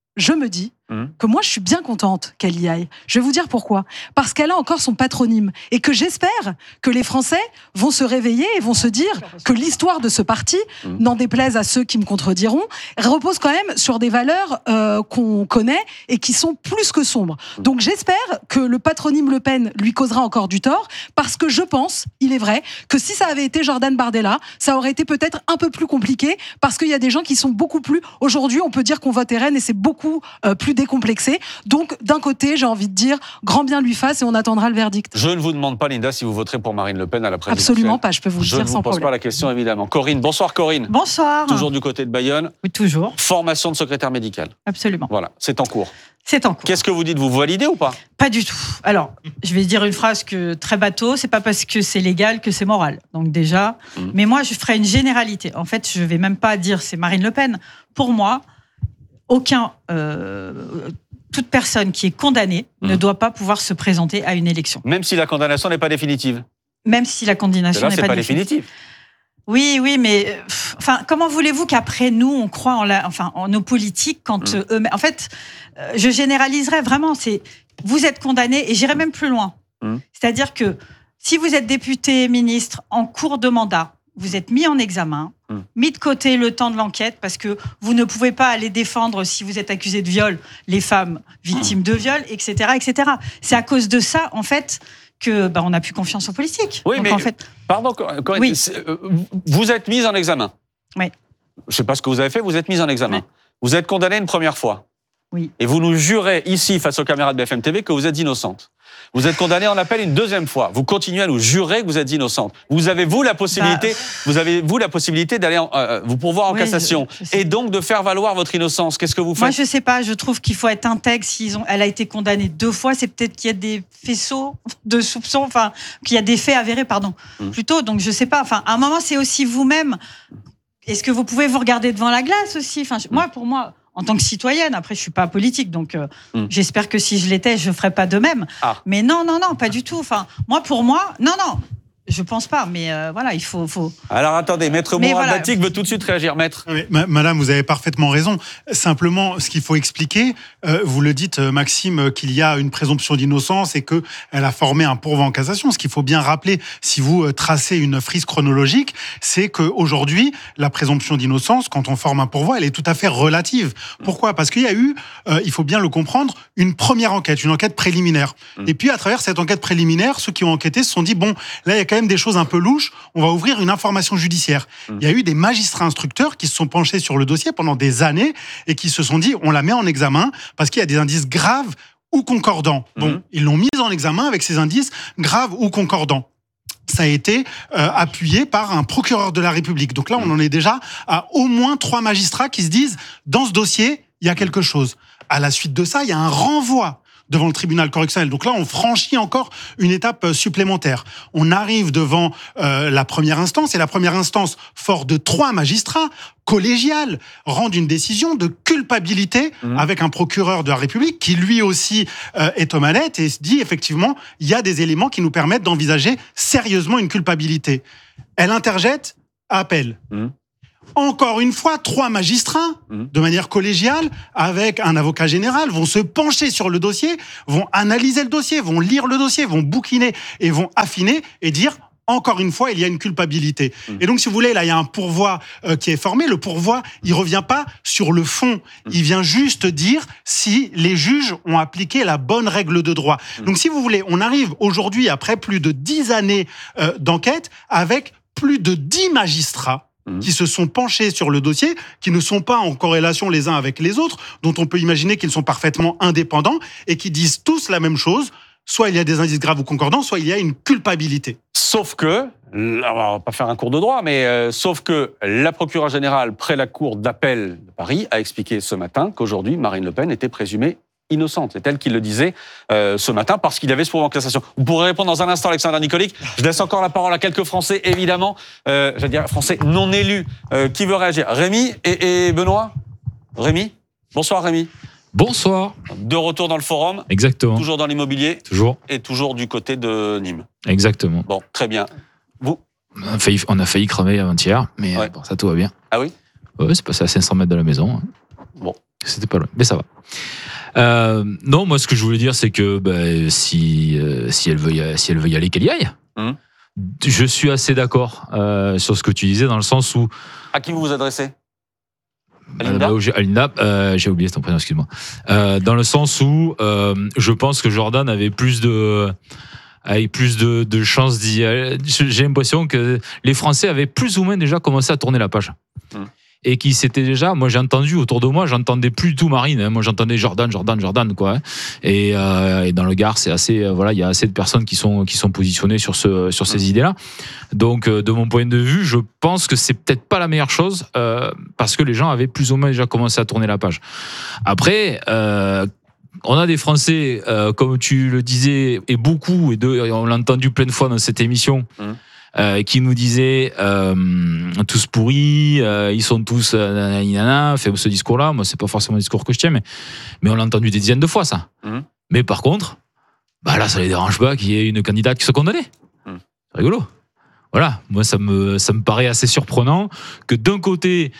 que moi, je suis bien contente qu'elle y aille. Je vais vous dire pourquoi. Parce qu'elle a encore son patronyme. Et que j'espère que les Français vont se réveiller et vont se dire que l'histoire de ce parti, n'en déplaise à ceux qui me contrediront, repose quand même sur des valeurs qu'on connaît et qui sont plus que sombres. Donc j'espère que le patronyme Le Pen lui causera encore du tort, parce que je pense, il est vrai, que si ça avait été Jordan Bardella, ça aurait été peut-être un peu plus compliqué, parce qu'il y a des gens qui sont beaucoup plus... Aujourd'hui, on peut dire qu'on vote RN et c'est beaucoup plus décomplexé. Donc, d'un côté, j'ai envie de dire, grand bien lui fasse et on attendra le verdict. Je ne vous demande pas, Linda, si vous voterez pour Marine Le Pen à la présidentielle. Absolument pas, je peux vous le dire sans problème. Je ne vous pose pas la question, évidemment. Corinne, bonsoir Corinne. Bonsoir. Toujours du côté de Bayonne. Oui, toujours. Formation de secrétaire médical. Absolument. Voilà, c'est en cours. C'est en cours. Qu'est-ce que vous dites ? Vous validez ou pas ? Pas du tout. Alors, je vais dire une phrase très bateau, c'est pas parce que c'est légal que c'est moral. Donc déjà, mais moi, je ferai une généralité. En fait, je vais même pas dire c'est Marine Le Pen. Pour moi, toute personne qui est condamnée ne doit pas pouvoir se présenter à une élection. Même si la condamnation n'est pas définitive. Même si la condamnation n'est pas définitive. Oui, mais comment voulez-vous qu'après nous on croit en nos politiques quand eux, en fait, je généraliserais vraiment. Vous êtes condamné et j'irai même plus loin. C'est-à-dire que si vous êtes député, ministre en cours de mandat, vous êtes mis en examen, mis de côté le temps de l'enquête, parce que vous ne pouvez pas aller défendre, si vous êtes accusé de viol, les femmes victimes de viol, etc., etc. C'est à cause de ça, en fait, que on n'a plus confiance aux politiques. Oui, donc, mais en fait, pardon, Corinne, oui. Vous êtes mise en examen. Oui. Je ne sais pas ce que vous avez fait, vous êtes mise en examen. Oui. Vous êtes condamnée une première fois. Oui. Et vous nous jurez ici, face aux caméras de BFM TV, que vous êtes innocente. Vous êtes condamnée en appel une deuxième fois. Vous continuez à nous jurer que vous êtes innocente. Vous avez la possibilité d'aller vous pourvoir en cassation et donc de faire valoir votre innocence. Qu'est-ce que vous faites ? Moi, je sais pas. Je trouve qu'il faut être intègre. Elle a été condamnée 2 fois. C'est peut-être qu'il y a des faisceaux de soupçons, qu'il y a des faits avérés, plutôt. Donc, je sais pas. À un moment, c'est aussi vous-même. Est-ce que vous pouvez vous regarder devant la glace aussi ? Pour moi. En tant que citoyenne, après je suis pas politique, donc j'espère que si je l'étais, je ferais pas de même. Mais non, pas du tout. Pour moi, non, je pense pas. Mais voilà, il faut. Alors attendez, Maître Mourad Batik veut tout de suite réagir, Maître. Oui, Madame, vous avez parfaitement raison. Simplement, ce qu'il faut expliquer, vous le dites, Maxime, qu'il y a une présomption d'innocence et que elle a formé un pourvoi en cassation. Ce qu'il faut bien rappeler, si vous tracez une frise chronologique, c'est qu'aujourd'hui, la présomption d'innocence, quand on forme un pourvoi, elle est tout à fait relative. Pourquoi ? Parce qu'il y a eu, il faut bien le comprendre, une première enquête, une enquête préliminaire. Et puis, à travers cette enquête préliminaire, ceux qui ont enquêté se sont dit, bon, là, il y a quand même des choses un peu louches, on va ouvrir une information judiciaire. Il y a eu des magistrats instructeurs qui se sont penchés sur le dossier pendant des années et qui se sont dit, on la met en examen parce qu'il y a des indices graves ou concordants. Bon, ils l'ont mise en examen avec ces indices graves ou concordants. Ça a été appuyé par un procureur de la République. Donc là, on en est déjà à au moins 3 magistrats qui se disent, dans ce dossier, il y a quelque chose. À la suite de ça, il y a un renvoi devant le tribunal correctionnel. Donc là, on franchit encore une étape supplémentaire. On arrive devant la première instance, et la première instance, fort de 3 magistrats collégiales, rendent une décision de culpabilité avec un procureur de la République qui lui aussi est aux manettes et se dit effectivement, il y a des éléments qui nous permettent d'envisager sérieusement une culpabilité. Elle interjette, appel. Encore une fois, 3 magistrats, de manière collégiale, avec un avocat général, vont se pencher sur le dossier, vont analyser le dossier, vont lire le dossier, vont bouquiner et vont affiner et dire, encore une fois, il y a une culpabilité. Et donc, si vous voulez, là, il y a un pourvoi qui est formé. Le pourvoi, il revient pas sur le fond. Il vient juste dire si les juges ont appliqué la bonne règle de droit. Donc, si vous voulez, on arrive aujourd'hui, après plus de 10 années d'enquête, avec plus de 10 magistrats qui se sont penchés sur le dossier, qui ne sont pas en corrélation les uns avec les autres, dont on peut imaginer qu'ils sont parfaitement indépendants et qui disent tous la même chose. Soit il y a des indices graves ou concordants, soit il y a une culpabilité. Sauf que, on va pas faire un cours de droit, mais sauf que la procureure générale près la cour d'appel de Paris a expliqué ce matin qu'aujourd'hui, Marine Le Pen était présumée innocente. C'est elle qui le disait ce matin parce qu'il y avait ce pourvoi en cassation. Vous pourrez répondre dans un instant, Alexandre Nicolic. Je laisse encore la parole à quelques Français, évidemment. J'allais dire Français non élus. Qui veut réagir? Rémi et Benoît? Rémi? Bonsoir Rémi. Bonsoir. De retour dans le forum. Exactement. Toujours dans l'immobilier. Toujours. Et toujours du côté de Nîmes. Exactement. Bon, très bien. Vous? On a failli crever avant-hier, mais bon, ça tout va bien. Ah oui? Ouais, c'est passé à 500 mètres de la maison. Bon. C'était pas loin, mais ça va. Non, moi, ce que je voulais dire, c'est que si elle veut y aller, qu'elle y aille. Je suis assez d'accord sur ce que tu disais, dans le sens où... À qui vous vous adressez? Alinda, j'ai oublié ton prénom, excuse-moi. Dans le sens où je pense que Jordan avait plus de chances d'y aller. J'ai l'impression que les Français avaient plus ou moins déjà commencé à tourner la page. Et qui s'était déjà, moi j'ai entendu autour de moi, j'entendais plus du tout Marine, moi j'entendais Jordan quoi. Et dans le Gard, c'est assez, il y a assez de personnes qui sont positionnées sur ces idées-là. Donc de mon point de vue, je pense que c'est peut-être pas la meilleure chose parce que les gens avaient plus ou moins déjà commencé à tourner la page. Après. On a des Français, comme tu le disais, et beaucoup, et on l'a entendu plein de fois dans cette émission, qui nous disaient tous pourris, ils sont tous fait ce discours-là. Moi, c'est pas forcément un discours que je tiens, mais on l'a entendu des dizaines de fois, ça. Mais par contre, là, ça les dérange pas qu'il y ait une candidate qui soit condamnée. C'est rigolo. Voilà, moi, ça me paraît assez surprenant que d'un côté,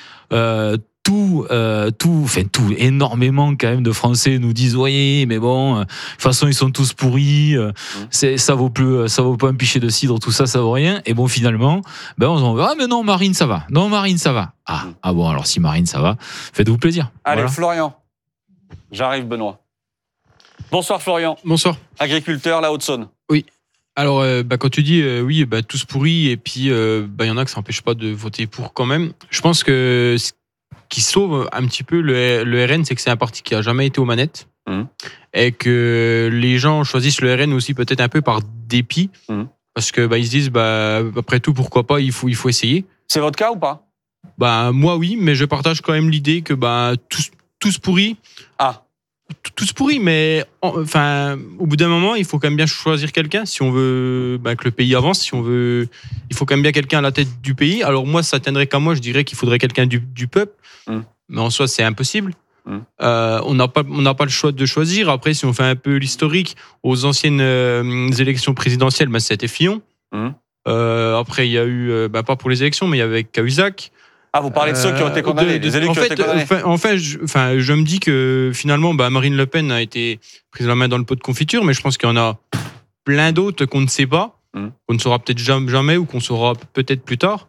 énormément quand même de Français nous disent oui, mais bon, de toute façon ils sont tous pourris, ça vaut pas un pichet de cidre, tout ça vaut rien. Et bon, finalement, on se dit mais non, Marine ça va, ah bon, alors si Marine ça va, faites-vous plaisir. Allez, voilà. Florian, j'arrive Benoît. Bonsoir Florian. Bonsoir. Agriculteur, la Haute-Saône. Oui. Alors, quand tu dis tous pourris, et puis il y en a que ça n'empêche pas de voter pour quand même. Je pense que ce qui sauve un petit peu le RN, c'est que c'est un parti qui a jamais été aux manettes et que les gens choisissent le RN aussi peut-être un peu par dépit parce que ils se disent après tout pourquoi pas, il faut essayer. C'est votre cas ou pas? Moi oui, mais je partage quand même l'idée que tous pourris. Tous pourris, mais au bout d'un moment, il faut quand même bien choisir quelqu'un si on veut que le pays avance. Il faut quand même bien quelqu'un à la tête du pays. Alors moi, ça tiendrait qu'à moi, je dirais qu'il faudrait quelqu'un du peuple, mais en soi, c'est impossible. On n'a pas le choix de choisir. Après, si on fait un peu l'historique, aux anciennes élections présidentielles, c'était Fillon. Après, il y a eu, pas pour les élections, mais il y avait Cahuzac. Ah, vous parlez de ceux qui ont été condamnés, des élus qui ont été condamnés. Je me dis que finalement, Marine Le Pen a été prise la main dans le pot de confiture, mais je pense qu'il y en a plein d'autres qu'on ne sait pas, qu'on ne saura peut-être jamais ou qu'on saura peut-être plus tard.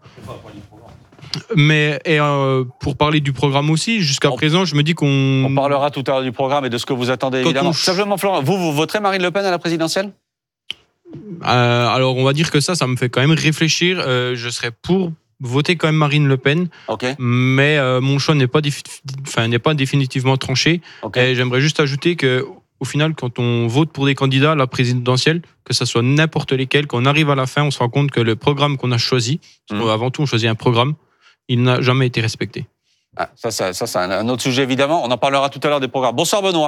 Mais pour parler du programme aussi, jusqu'à présent, je me dis qu'on... On parlera tout à l'heure du programme et de ce que vous attendez, évidemment. Simplement, Florent, vous voterez Marine Le Pen à la présidentielle? Alors, on va dire que ça me fait quand même réfléchir. Je serais pour voter quand même Marine Le Pen, mais mon choix n'est pas définitivement tranché. Et j'aimerais juste ajouter que au final, quand on vote pour des candidats à la présidentielle, que ce soit n'importe lesquels, quand on arrive à la fin, on se rend compte que le programme qu'on a choisi, avant tout on choisit un programme, il n'a jamais été respecté. Ça c'est un autre sujet évidemment. On en parlera tout à l'heure des programmes. Bonsoir Benoît.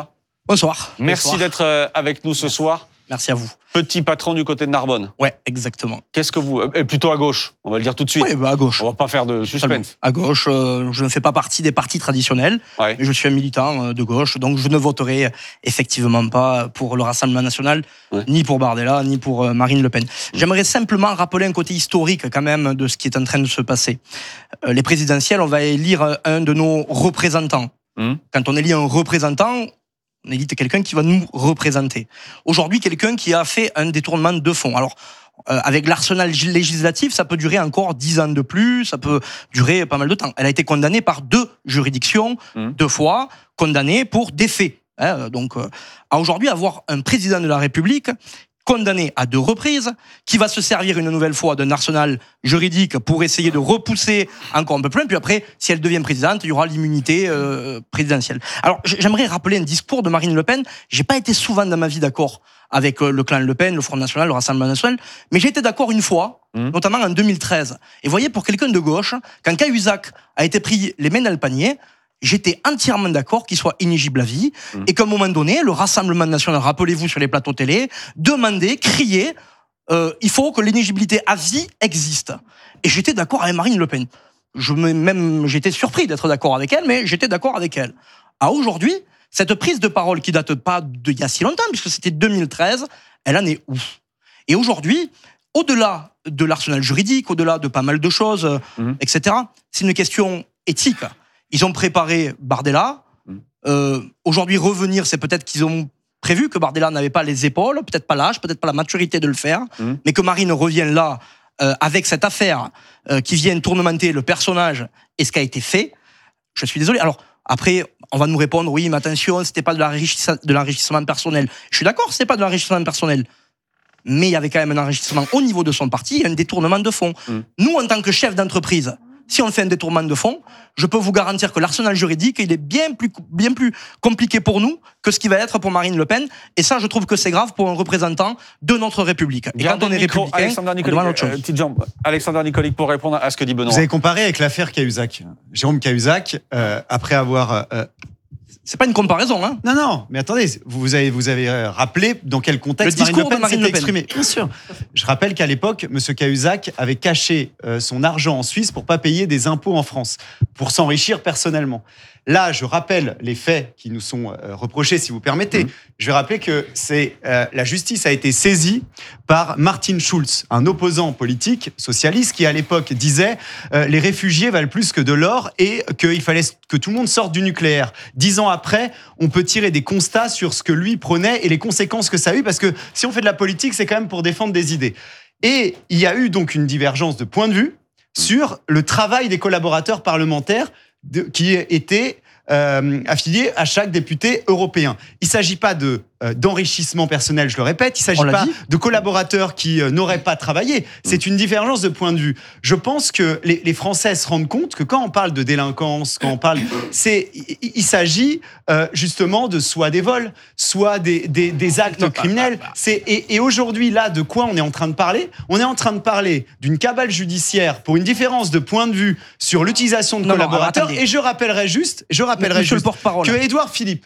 Bonsoir. Merci d'être avec nous ce soir. Merci à vous. Petit patron du côté de Narbonne. Ouais, exactement. Qu'est-ce que vous... plutôt à gauche, on va le dire tout de suite. Oui, à gauche. On va pas faire de suspense. À gauche, je ne fais pas partie des partis traditionnels, mais je suis un militant de gauche, donc je ne voterai effectivement pas pour le Rassemblement national, ni pour Bardella, ni pour Marine Le Pen. J'aimerais simplement rappeler un côté historique quand même de ce qui est en train de se passer. Les présidentielles, on va élire un de nos représentants. Quand on élit un représentant, on élite quelqu'un qui va nous représenter. Aujourd'hui, quelqu'un qui a fait un détournement de fonds. Alors, avec l'arsenal législatif, ça peut durer encore 10 ans de plus, ça peut durer pas mal de temps. Elle a été condamnée par 2 juridictions, 2 fois, condamnée pour des faits. Donc, à aujourd'hui, avoir un président de la République condamné à 2 reprises, qui va se servir une nouvelle fois d'un arsenal juridique pour essayer de repousser encore un peu plus loin. Puis après, si elle devient présidente, il y aura l'immunité présidentielle. Alors, j'aimerais rappeler un discours de Marine Le Pen. J'ai pas été souvent dans ma vie d'accord avec le clan Le Pen, le Front National, le Rassemblement National, mais j'ai été d'accord une fois, notamment en 2013. Et vous voyez, pour quelqu'un de gauche, quand Cahuzac a été pris les mains dans le panier, j'étais entièrement d'accord qu'il soit inéligible à vie et qu'à un moment donné, le Rassemblement national, rappelez-vous sur les plateaux télé, demandait, criait, il faut que l'inéligibilité à vie existe. Et j'étais d'accord avec Marine Le Pen. J'étais surpris d'être d'accord avec elle, mais j'étais d'accord avec elle. À aujourd'hui, cette prise de parole qui date pas d'il y a si longtemps, puisque c'était 2013, elle en est où? Et aujourd'hui, au-delà de l'arsenal juridique, au-delà de pas mal de choses, etc., c'est une question éthique. Ils ont préparé Bardella. Aujourd'hui, revenir, c'est peut-être qu'ils ont prévu que Bardella n'avait pas les épaules, peut-être pas l'âge, peut-être pas la maturité de le faire, mais que Marine revienne là avec cette affaire qui vient tournementer le personnage et ce qui a été fait. Je suis désolé. Alors, après, on va nous répondre, oui, mais attention, c'était pas de l'enrichissement personnel. Je suis d'accord, c'est pas de l'enrichissement personnel. Mais il y avait quand même un enrichissement au niveau de son parti et un détournement de fonds. Nous, en tant que chef d'entreprise, si on fait un détournement de fonds, je peux vous garantir que l'arsenal juridique, il est bien plus compliqué pour nous que ce qui va être pour Marine Le Pen. Et ça, je trouve que c'est grave pour un représentant de notre République. Et quand on est républicain, on demande autre chose. Petite jambe. Alexandre Nicolic pour répondre à ce que dit Benoît. Vous avez comparé avec l'affaire Cahuzac. Jérôme Cahuzac, après avoir... C'est pas une comparaison, hein? Non, mais attendez, vous avez rappelé dans quel contexte Marine Le Pen s'est exprimée. Bien sûr. Je rappelle qu'à l'époque, M. Cahuzac avait caché son argent en Suisse pour pas payer des impôts en France, pour s'enrichir personnellement. Là, je rappelle les faits qui nous sont reprochés, si vous permettez. Je vais rappeler que la justice a été saisie par Martin Schulz, un opposant politique socialiste qui, à l'époque, disait les réfugiés valent plus que de l'or et qu'il fallait que tout le monde sorte du nucléaire. 10 ans après, on peut tirer des constats sur ce que lui prenait et les conséquences que ça a eu, parce que si on fait de la politique, c'est quand même pour défendre des idées. Et il y a eu donc une divergence de point de vue sur le travail des collaborateurs parlementaires qui étaient affiliés à chaque député européen. Il ne s'agit pas d'enrichissement personnel, je le répète, il ne s'agit pas de collaborateurs qui n'auraient pas travaillé. C'est une divergence de point de vue. Je pense que les Français se rendent compte que quand on parle de délinquance, quand on parle... il s'agit justement de soit des vols, soit des actes criminels. Et aujourd'hui, là, de quoi on est en train de parler? On est en train de parler d'une cabale judiciaire pour une différence de point de vue sur l'utilisation de collaborateurs. Et je rappellerai juste que Édouard Philippe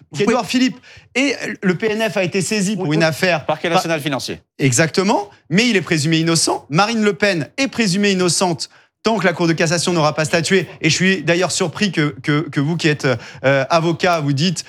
et le PNF a été saisi pour une affaire... Parquet national financier. Exactement, mais il est présumé innocent. Marine Le Pen est présumée innocente tant que la Cour de cassation n'aura pas statué. Et je suis d'ailleurs surpris que vous qui êtes avocat, vous dites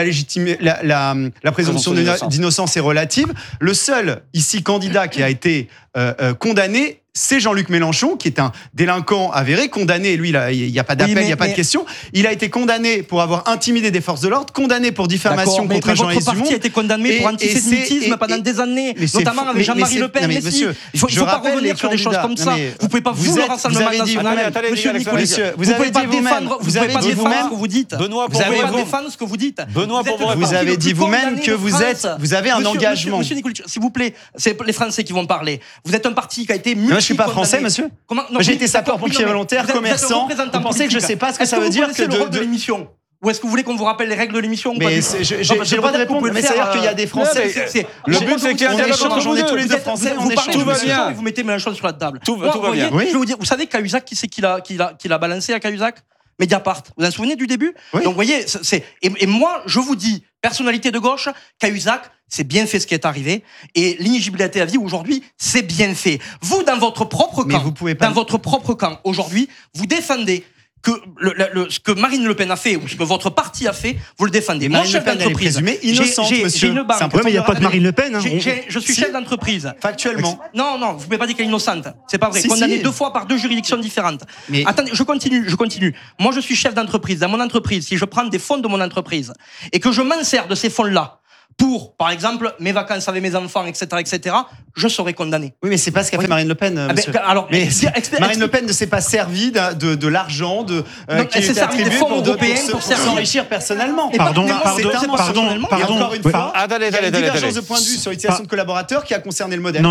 la présomption d'innocence est relative. Le seul ici candidat qui a été condamné, c'est Jean-Luc Mélenchon, qui est un délinquant avéré, condamné, lui, il n'y a pas d'appel, il n'y a pas de question. Il a été condamné pour avoir intimidé des forces de l'ordre, condamné pour diffamation contre Jean-Yves Dumont. Votre parti a été condamné pour antisémitisme pendant des années, notamment avec Jean-Marie Le Pen. Monsieur, il ne faut pas revenir sur des choses comme ça. Vous ne pouvez pas vous le Rassemblement national. Monsieur Nicolic, vous avez dit vous-même, vous avez dit vous-même ce que vous dites. Benoît, vous avez défendre ce que vous dites. Benoît, vous avez dit vous-même que vous avez un engagement. Monsieur Nicolic, s'il vous plaît, c'est les Français qui vont parler. Vous êtes un parti qui a été multi-condamné. Je ne suis pas français, monsieur. J'ai été sapeur-pompier volontaire, commerçant. Vous pensez que je ne sais pas ce que ça veut dire que le rôle de l'émission? Ou est-ce que vous voulez qu'on vous rappelle les règles de l'émission? Mais j'ai le droit de répondre, mais c'est-à-dire qu'il y a des Français. Le but, c'est qu'il y a un dialogue entre on est tous les deux Français, on échange. Tout va bien. Vous mettez Mélenchon sur la table. Tout va bien. Je vais vous dire, vous savez Cahuzac, qui c'est qui l'a balancé à Cahuzac? Mediapart. Vous vous en souvenez du début? Donc, vous voyez, et moi, je vous dis, personnalité de gauche, Cahuzac, c'est bien fait ce qui est arrivé. Et l'inéligibilité à vie, aujourd'hui, c'est bien fait. Vous, dans votre propre camp, aujourd'hui, vous défendez que ce que Marine Le Pen a fait ou ce que votre parti a fait, vous le défendez. Moi, chef d'entreprise, mais innocente, monsieur. J'ai une banque. Mais il n'y a pas de Marine Le Pen. Hein. Je suis chef d'entreprise. Factuellement. Non, vous ne pouvez pas dire qu'elle est innocente. C'est pas vrai. Condamné 2 fois par 2 juridictions différentes. Mais... Attendez, je continue. Moi, je suis chef d'entreprise. Dans mon entreprise, si je prends des fonds de mon entreprise et que je m'en sers de ces fonds-là pour, par exemple, mes vacances avec mes enfants, etc., je serai condamné. Oui, mais c'est pas ce qu'a fait Marine Le Pen, monsieur. Marine Le Pen ne s'est pas servie de l'argent qui est attribué pour s'enrichir personnellement. Pardon. Encore une fois, il y a une divergence de point de vue sur l'utilisation de collaborateurs qui a concerné le modèle.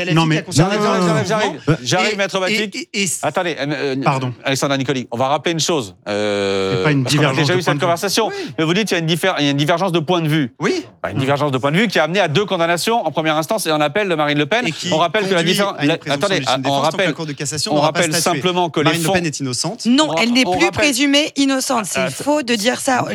J'arrive, Maître Batik. Attendez, Alexandra Nicoli, on va rappeler une chose. C'est pas une divergence. On a déjà eu cette conversation, mais vous dites qu'il y a une divergence de point de vue. Oui. Une divergence de point de vue qui a amené à 2 condamnations en première instance et en appel de Marine Le Pen. On rappelle que la différence. Attendez, on rappelle simplement que Marine Le Pen est innocente. Non, elle n'est plus présumée innocente. C'est faux de dire ça.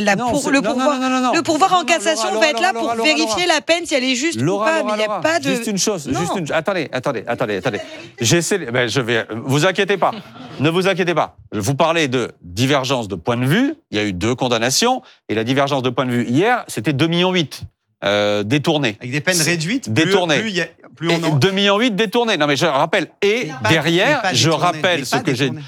Le pouvoir en cassation va être là pour vérifier la peine si elle est juste ou pas. Mais il n'y a pas de. Juste une chose. Attendez. J'essaie. Je vais. Vous inquiétez pas. Ne vous inquiétez pas. Vous parlez de divergence de point de vue. Il y a eu 2 condamnations et la divergence de point de vue hier, c'était 2,8 millions. Détournés. Avec des peines réduites, détournés. Plus on en... 2,8 millions détournés. Non, mais je rappelle. Et derrière, je rappelle ce que j'ai.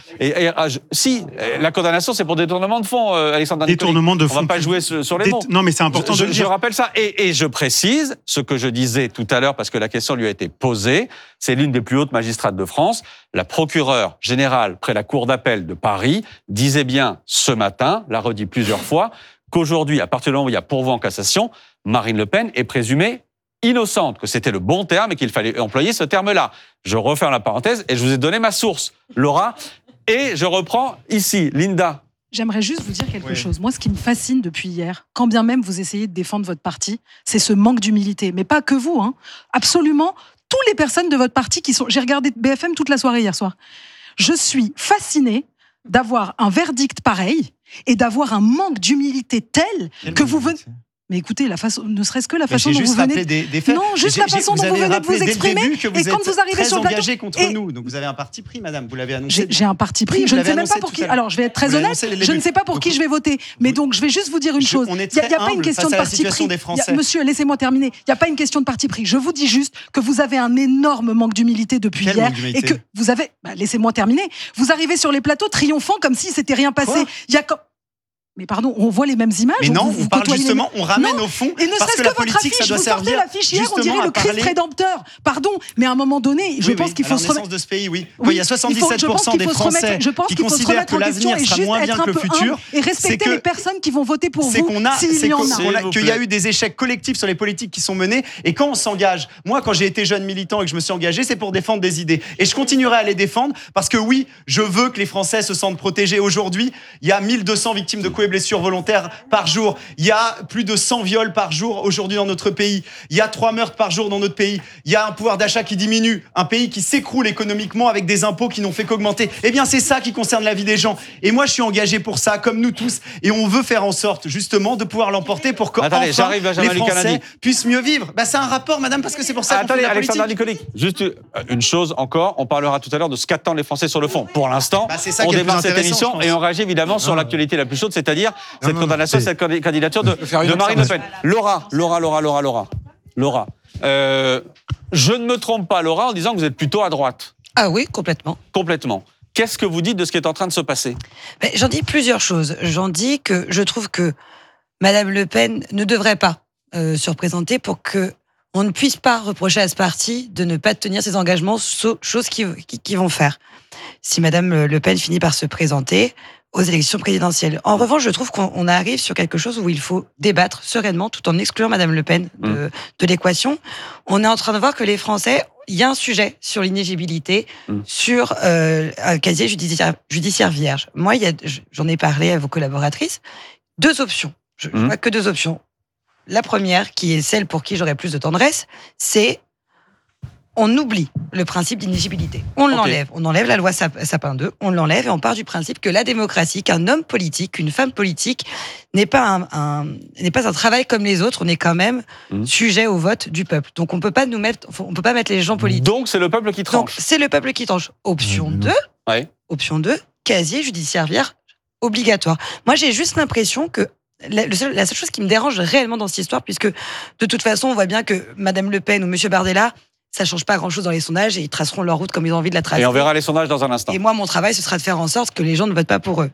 Si, la condamnation, c'est pour détournement de fonds, Alexandre Nicoli. Détournement de fonds. On va pas jouer sur les mots. Non, mais c'est important de le dire. Je rappelle ça. Et je précise ce que je disais tout à l'heure, parce que la question lui a été posée. C'est l'une des plus hautes magistrates de France. La procureure générale près la Cour d'appel de Paris disait bien ce matin, l'a redit plusieurs fois, qu'aujourd'hui, à partir du moment où il y a pourvoi en cassation, Marine Le Pen est présumée innocente, que c'était le bon terme et qu'il fallait employer ce terme-là. Je referme la parenthèse et je vous ai donné ma source, Laura, et je reprends ici, Linda. J'aimerais juste vous dire quelque chose. Moi, ce qui me fascine depuis hier, quand bien même vous essayez de défendre votre parti, c'est ce manque d'humilité. Mais pas que vous, hein. Absolument, toutes les personnes de votre parti qui sont... J'ai regardé BFM toute la soirée hier soir. Je suis fascinée d'avoir un verdict pareil et d'avoir un manque d'humilité tel que vous venez... Mais écoutez, ne serait-ce que la façon dont vous venez... des faits. Non, juste la façon dont vous venez de vous exprimer. Et quand vous arrivez sur le plateau... engagé contre nous. Donc vous avez un parti pris, madame. Vous l'avez annoncé. J'ai un parti pris. Je ne sais même pas pour qui... Alors, je vais être très honnête. Je ne sais pas pour qui je vais voter. Mais donc, je vais juste vous dire une chose. Il n'y a pas une question de parti pris. Monsieur, laissez-moi terminer. Il n'y a pas une question de parti pris. Je vous dis juste que vous avez un énorme manque d'humilité depuis hier. Et que vous avez... Laissez-moi terminer. Vous arrivez sur les plateaux triomphant comme si c'était rien passé. Il y a... Mais pardon, on voit les mêmes images. Mais non, on parle justement, on ramène au fond. Et ne serait-ce que votre affiche, vous sortez l'affiche hier, on dirait le Christ rédempteur. Pardon, mais à un moment donné, je pense qu'il faut se remettre. De ce pays, oui. Il y a 77% des Français qui considèrent que l'avenir sera moins bien que le futur. Et respecter les personnes qui vont voter pour vous, s'il y en a. Qu'il y a eu des échecs collectifs sur les politiques qui sont menées. Et quand on s'engage, moi, quand j'ai été jeune militant et que je me suis engagé, c'est pour défendre des idées. Et je continuerai à les défendre parce que oui, je veux que les Français se sentent protégés. Aujourd'hui, il y a 1200 victimes de coups et blessures volontaires par jour. Il y a plus de 100 viols par jour aujourd'hui dans notre pays. Il y a 3 meurtres par jour dans notre pays. Il y a un pouvoir d'achat qui diminue. Un pays qui s'écroule économiquement avec des impôts qui n'ont fait qu'augmenter. Eh bien, c'est ça qui concerne la vie des gens. Et moi, je suis engagé pour ça, comme nous tous. Et on veut faire en sorte, justement, de pouvoir l'emporter pour que enfin, les Français puissent mieux vivre. C'est un rapport, madame, parce que c'est pour ça qu'on fait de la politique. Alexandre Nicoli, juste une chose encore. On parlera tout à l'heure de ce qu'attendent les Français sur le fond. Pour l'instant, on démarre cette émission et on réagit évidemment sur l'actualité la plus chaude, c'est-à-dire cette condamnation, cette candidature de Marine Le Pen. Laura. Je ne me trompe pas, Laura, en disant que vous êtes plutôt à droite. Ah oui, complètement. Complètement. Qu'est-ce que vous dites de ce qui est en train de se passer ? J'en dis plusieurs choses. J'en dis que je trouve que Madame Le Pen ne devrait pas se représenter pour que on ne puisse pas reprocher à ce parti de ne pas tenir ses engagements, chose qu'ils vont faire. Si Madame Le Pen finit par se présenter aux élections présidentielles. En revanche, je trouve qu'on arrive sur quelque chose où il faut débattre sereinement tout en excluant Madame Le Pen de l'équation. On est en train de voir que les Français, il y a un sujet sur l'inéligibilité, sur un casier judiciaire vierge. Moi, j'en ai parlé à vos collaboratrices. 2 options. Je vois que 2 options. La première, qui est celle pour qui j'aurais plus de tendresse, c'est on oublie le principe d'inéligibilité. On l'enlève. On enlève la loi Sapin 2, on l'enlève et on part du principe que la démocratie, qu'un homme politique, qu'une femme politique n'est pas un travail comme les autres. On est quand même sujet au vote du peuple. Donc on peut pas mettre les gens politiques. Donc c'est le peuple qui tranche. Donc c'est le peuple qui tranche. Option 2. Option 2, casier judiciaire vierge obligatoire. Moi j'ai juste l'impression que la seule chose qui me dérange réellement dans cette histoire, puisque de toute façon on voit bien que Madame Le Pen ou Monsieur Bardella, ça change pas grand-chose dans les sondages et ils traceront leur route comme ils ont envie de la tracer. Et on verra les sondages dans un instant. Et moi, mon travail, ce sera de faire en sorte que les gens ne votent pas pour eux.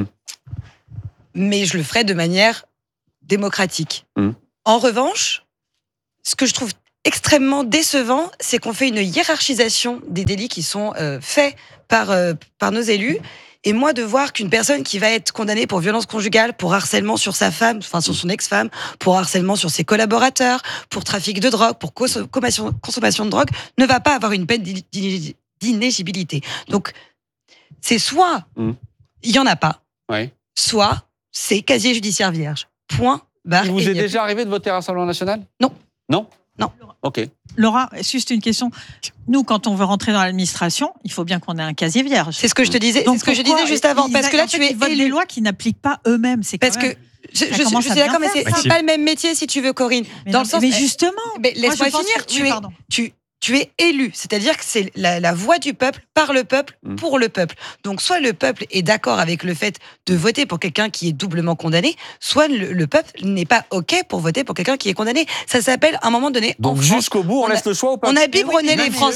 Mais je le ferai de manière démocratique. En revanche, ce que je trouve extrêmement décevant, c'est qu'on fait une hiérarchisation des délits qui sont faits par nos élus. Et moi, de voir qu'une personne qui va être condamnée pour violence conjugale, pour harcèlement sur sa femme, enfin sur son ex-femme, pour harcèlement sur ses collaborateurs, pour trafic de drogue, pour consommation de drogue, ne va pas avoir une peine d'inéligibilité. Donc, c'est soit il n'y en a pas, soit c'est casier judiciaire vierge. Point, barre. Il vous est déjà arrivé de voter à Rassemblement National ? Non. Non ? Non. Ok. Laura, juste une question. Nous, quand on veut rentrer dans l'administration, il faut bien qu'on ait un casier vierge. C'est ce que je te disais. Donc c'est ce que je disais juste avant. Parce que là, tu es élu des lois qui n'appliquent pas eux-mêmes. C'est parce que je suis d'accord, mais c'est pas le même métier si tu veux, Corinne. Mais justement. Mais laisse-moi finir. Tu es élu, c'est-à-dire que c'est la voix du peuple, par le peuple, pour le peuple. Donc soit le peuple est d'accord avec le fait de voter pour quelqu'un qui est doublement condamné, soit le peuple n'est pas OK pour voter pour quelqu'un qui est condamné. Ça s'appelle, à un moment donné... Donc jusqu'au bout, on laisse le choix au peuple. On a biberonné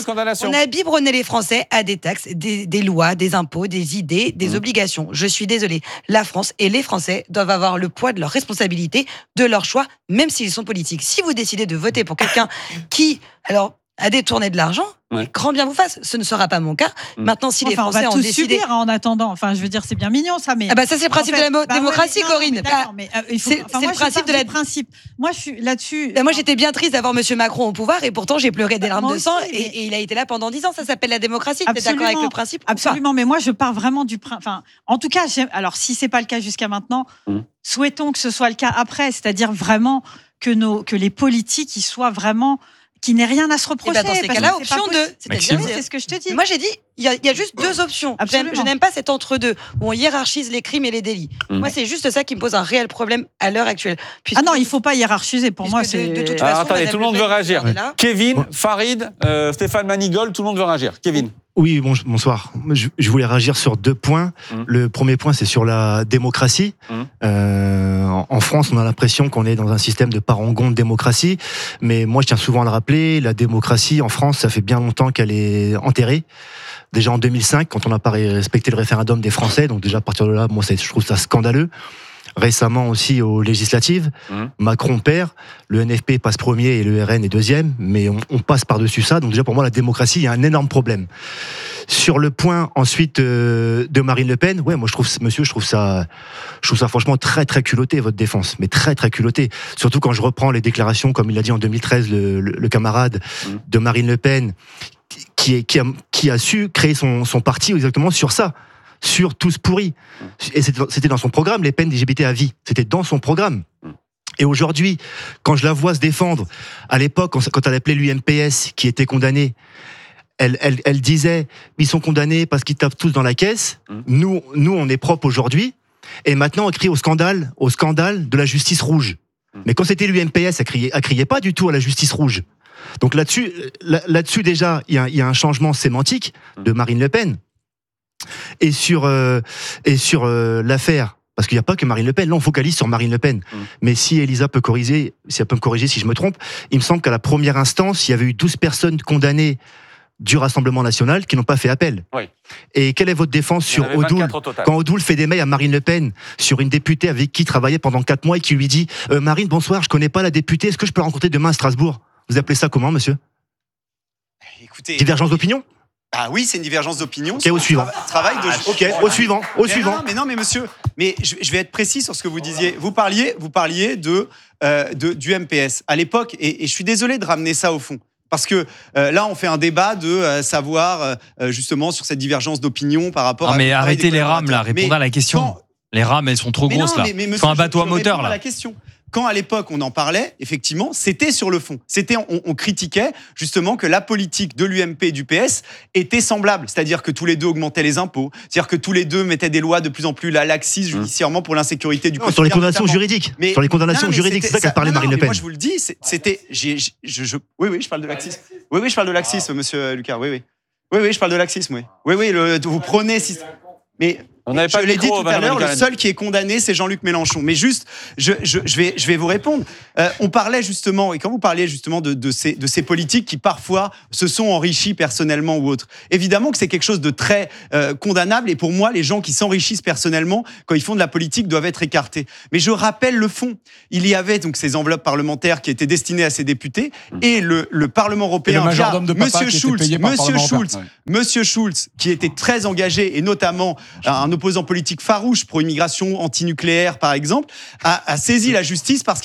les Français à des taxes, des lois, des impôts, des idées, des obligations. Je suis désolée. La France et les Français doivent avoir le poids de leur responsabilité, de leur choix, même s'ils sont politiques. Si vous décidez de voter pour quelqu'un qui... à détourner de l'argent, grand bien vous fasse. Ce ne sera pas mon cas. Maintenant, si les Français ont décidé... On va tout subir en attendant. Enfin, je veux dire, c'est bien mignon, ça, mais... ça, c'est le principe de la démocratie, Corinne. C'est le principe de la... principe. Moi, je suis là-dessus... Moi, j'étais bien triste d'avoir M. Macron au pouvoir, et pourtant, j'ai pleuré des larmes de sang, et il a été là pendant 10 ans. Ça s'appelle la démocratie. Tu es d'accord avec le principe? Absolument, mais moi, je pars vraiment du... Enfin, en tout cas, alors, si c'est pas le cas jusqu'à maintenant, souhaitons que ce soit le cas après. C'est-à-dire vraiment que les politiques, ils soient vraiment... qui n'ait rien à se reprocher. Dans ces cas-là, option 2. C'est ce que je te dis. Moi, j'ai dit, il y a juste deux options. Je n'aime pas cet entre-deux où on hiérarchise les crimes et les délits. Moi, c'est juste ça qui me pose un réel problème à l'heure actuelle. Non, il ne faut pas hiérarchiser. Pour moi, c'est... De toute façon, attendez, tout le monde veut réagir. Kevin, Farid, Stéphane Manigol, tout le monde veut réagir. Kevin. Oui, bonsoir. Je voulais réagir sur 2 points. Le premier point, c'est sur la démocratie. En France, on a l'impression qu'on est dans un système de parangon de démocratie. Mais moi, je tiens souvent à le rappeler, la démocratie en France, ça fait bien longtemps qu'elle est enterrée. Déjà en 2005, quand on n'a pas respecté le référendum des Français. Donc déjà, à partir de là, moi, je trouve ça scandaleux. Récemment aussi aux législatives, Macron perd, le NFP passe premier et le RN est deuxième, mais on passe par-dessus ça. Donc déjà pour moi la démocratie, il y a un énorme problème. Sur le point ensuite de Marine Le Pen, moi je trouve ça franchement très très culotté votre défense, mais très très culotté. Surtout quand je reprends les déclarations comme il l'a dit en 2013 le camarade de Marine Le Pen, qui a su créer son parti exactement sur ça. Sur tous pourris. Et c'était dans son programme, les peines d'IGBT à vie. C'était dans son programme. Et aujourd'hui, quand je la vois se défendre, à l'époque, quand elle appelait l'UMPS, qui était condamné, elle disait, ils sont condamnés parce qu'ils tapent tous dans la caisse. Nous, on est propre aujourd'hui. Et maintenant, elle crie au scandale de la justice rouge. Mais quand c'était l'UMPS, elle criait pas du tout à la justice rouge. Donc là-dessus déjà, il y a un changement sémantique de Marine Le Pen. Et sur l'affaire, parce qu'il n'y a pas que Marine Le Pen, là on focalise sur Marine Le Pen. Mais si Elisa peut corriger, si elle peut me corriger si je me trompe, il me semble qu'à la première instance, il y avait eu 12 personnes condamnées du Rassemblement National qui n'ont pas fait appel. Oui. Et quelle est votre défense sur Odoul, quand Odoul fait des mails à Marine Le Pen sur une députée avec qui il travaillait pendant 4 mois et qui lui dit Marine, bonsoir, je connais pas la députée, est-ce que je peux la rencontrer demain à Strasbourg? Vous appelez ça comment, monsieur? Écoutez, divergence d'opinion? Ah oui, c'est une divergence d'opinion. Ok, au suivant. Au suivant. Non, mais monsieur, je vais être précis sur ce que vous disiez. Vous parliez du MPS. À l'époque, et je suis désolé de ramener ça au fond, parce que là, on fait un débat de savoir justement sur cette divergence d'opinion par rapport à... mais arrêtez les rames là, répondez à la question. Les rames, elles sont trop grosses là. Mais Il faut un bateau à moteur à là. la question. Quand à l'époque on en parlait, effectivement, c'était sur le fond. On critiquait justement que la politique de l'UMP et du PS était semblable, c'est-à-dire que tous les deux augmentaient les impôts, c'est-à-dire que tous les deux mettaient des lois de plus en plus laxistes judiciairement pour l'insécurité du quotidien. Sur les condamnations juridiques. Mais, sur les condamnations juridiques, c'est ça qu'a parlé Marine Le Pen. Moi je vous le dis, c'était. Oui, je parle de laxisme. Oui, je parle de laxisme, monsieur Lucas. Oui, je parle de laxisme. Oui, vous prenez. Mais. On n'avait pas je l'ai dit tout à l'heure, le Galani. seul qui est condamné, c'est Jean-Luc Mélenchon. Mais juste, je vais vous répondre. On parlait justement, et quand vous parliez justement de ces politiques qui parfois se sont enrichis personnellement ou autres, évidemment que c'est quelque chose de très condamnable. Et pour moi, les gens qui s'enrichissent personnellement, quand ils font de la politique, doivent être écartés. Mais je rappelle le fond. Il y avait donc ces enveloppes parlementaires qui étaient destinées à ces députés, et le Parlement européen, via Monsieur Schulz, qui était très engagé, et notamment un opposant politique farouche pro-immigration, anti-nucléaire par exemple, a saisi la justice parce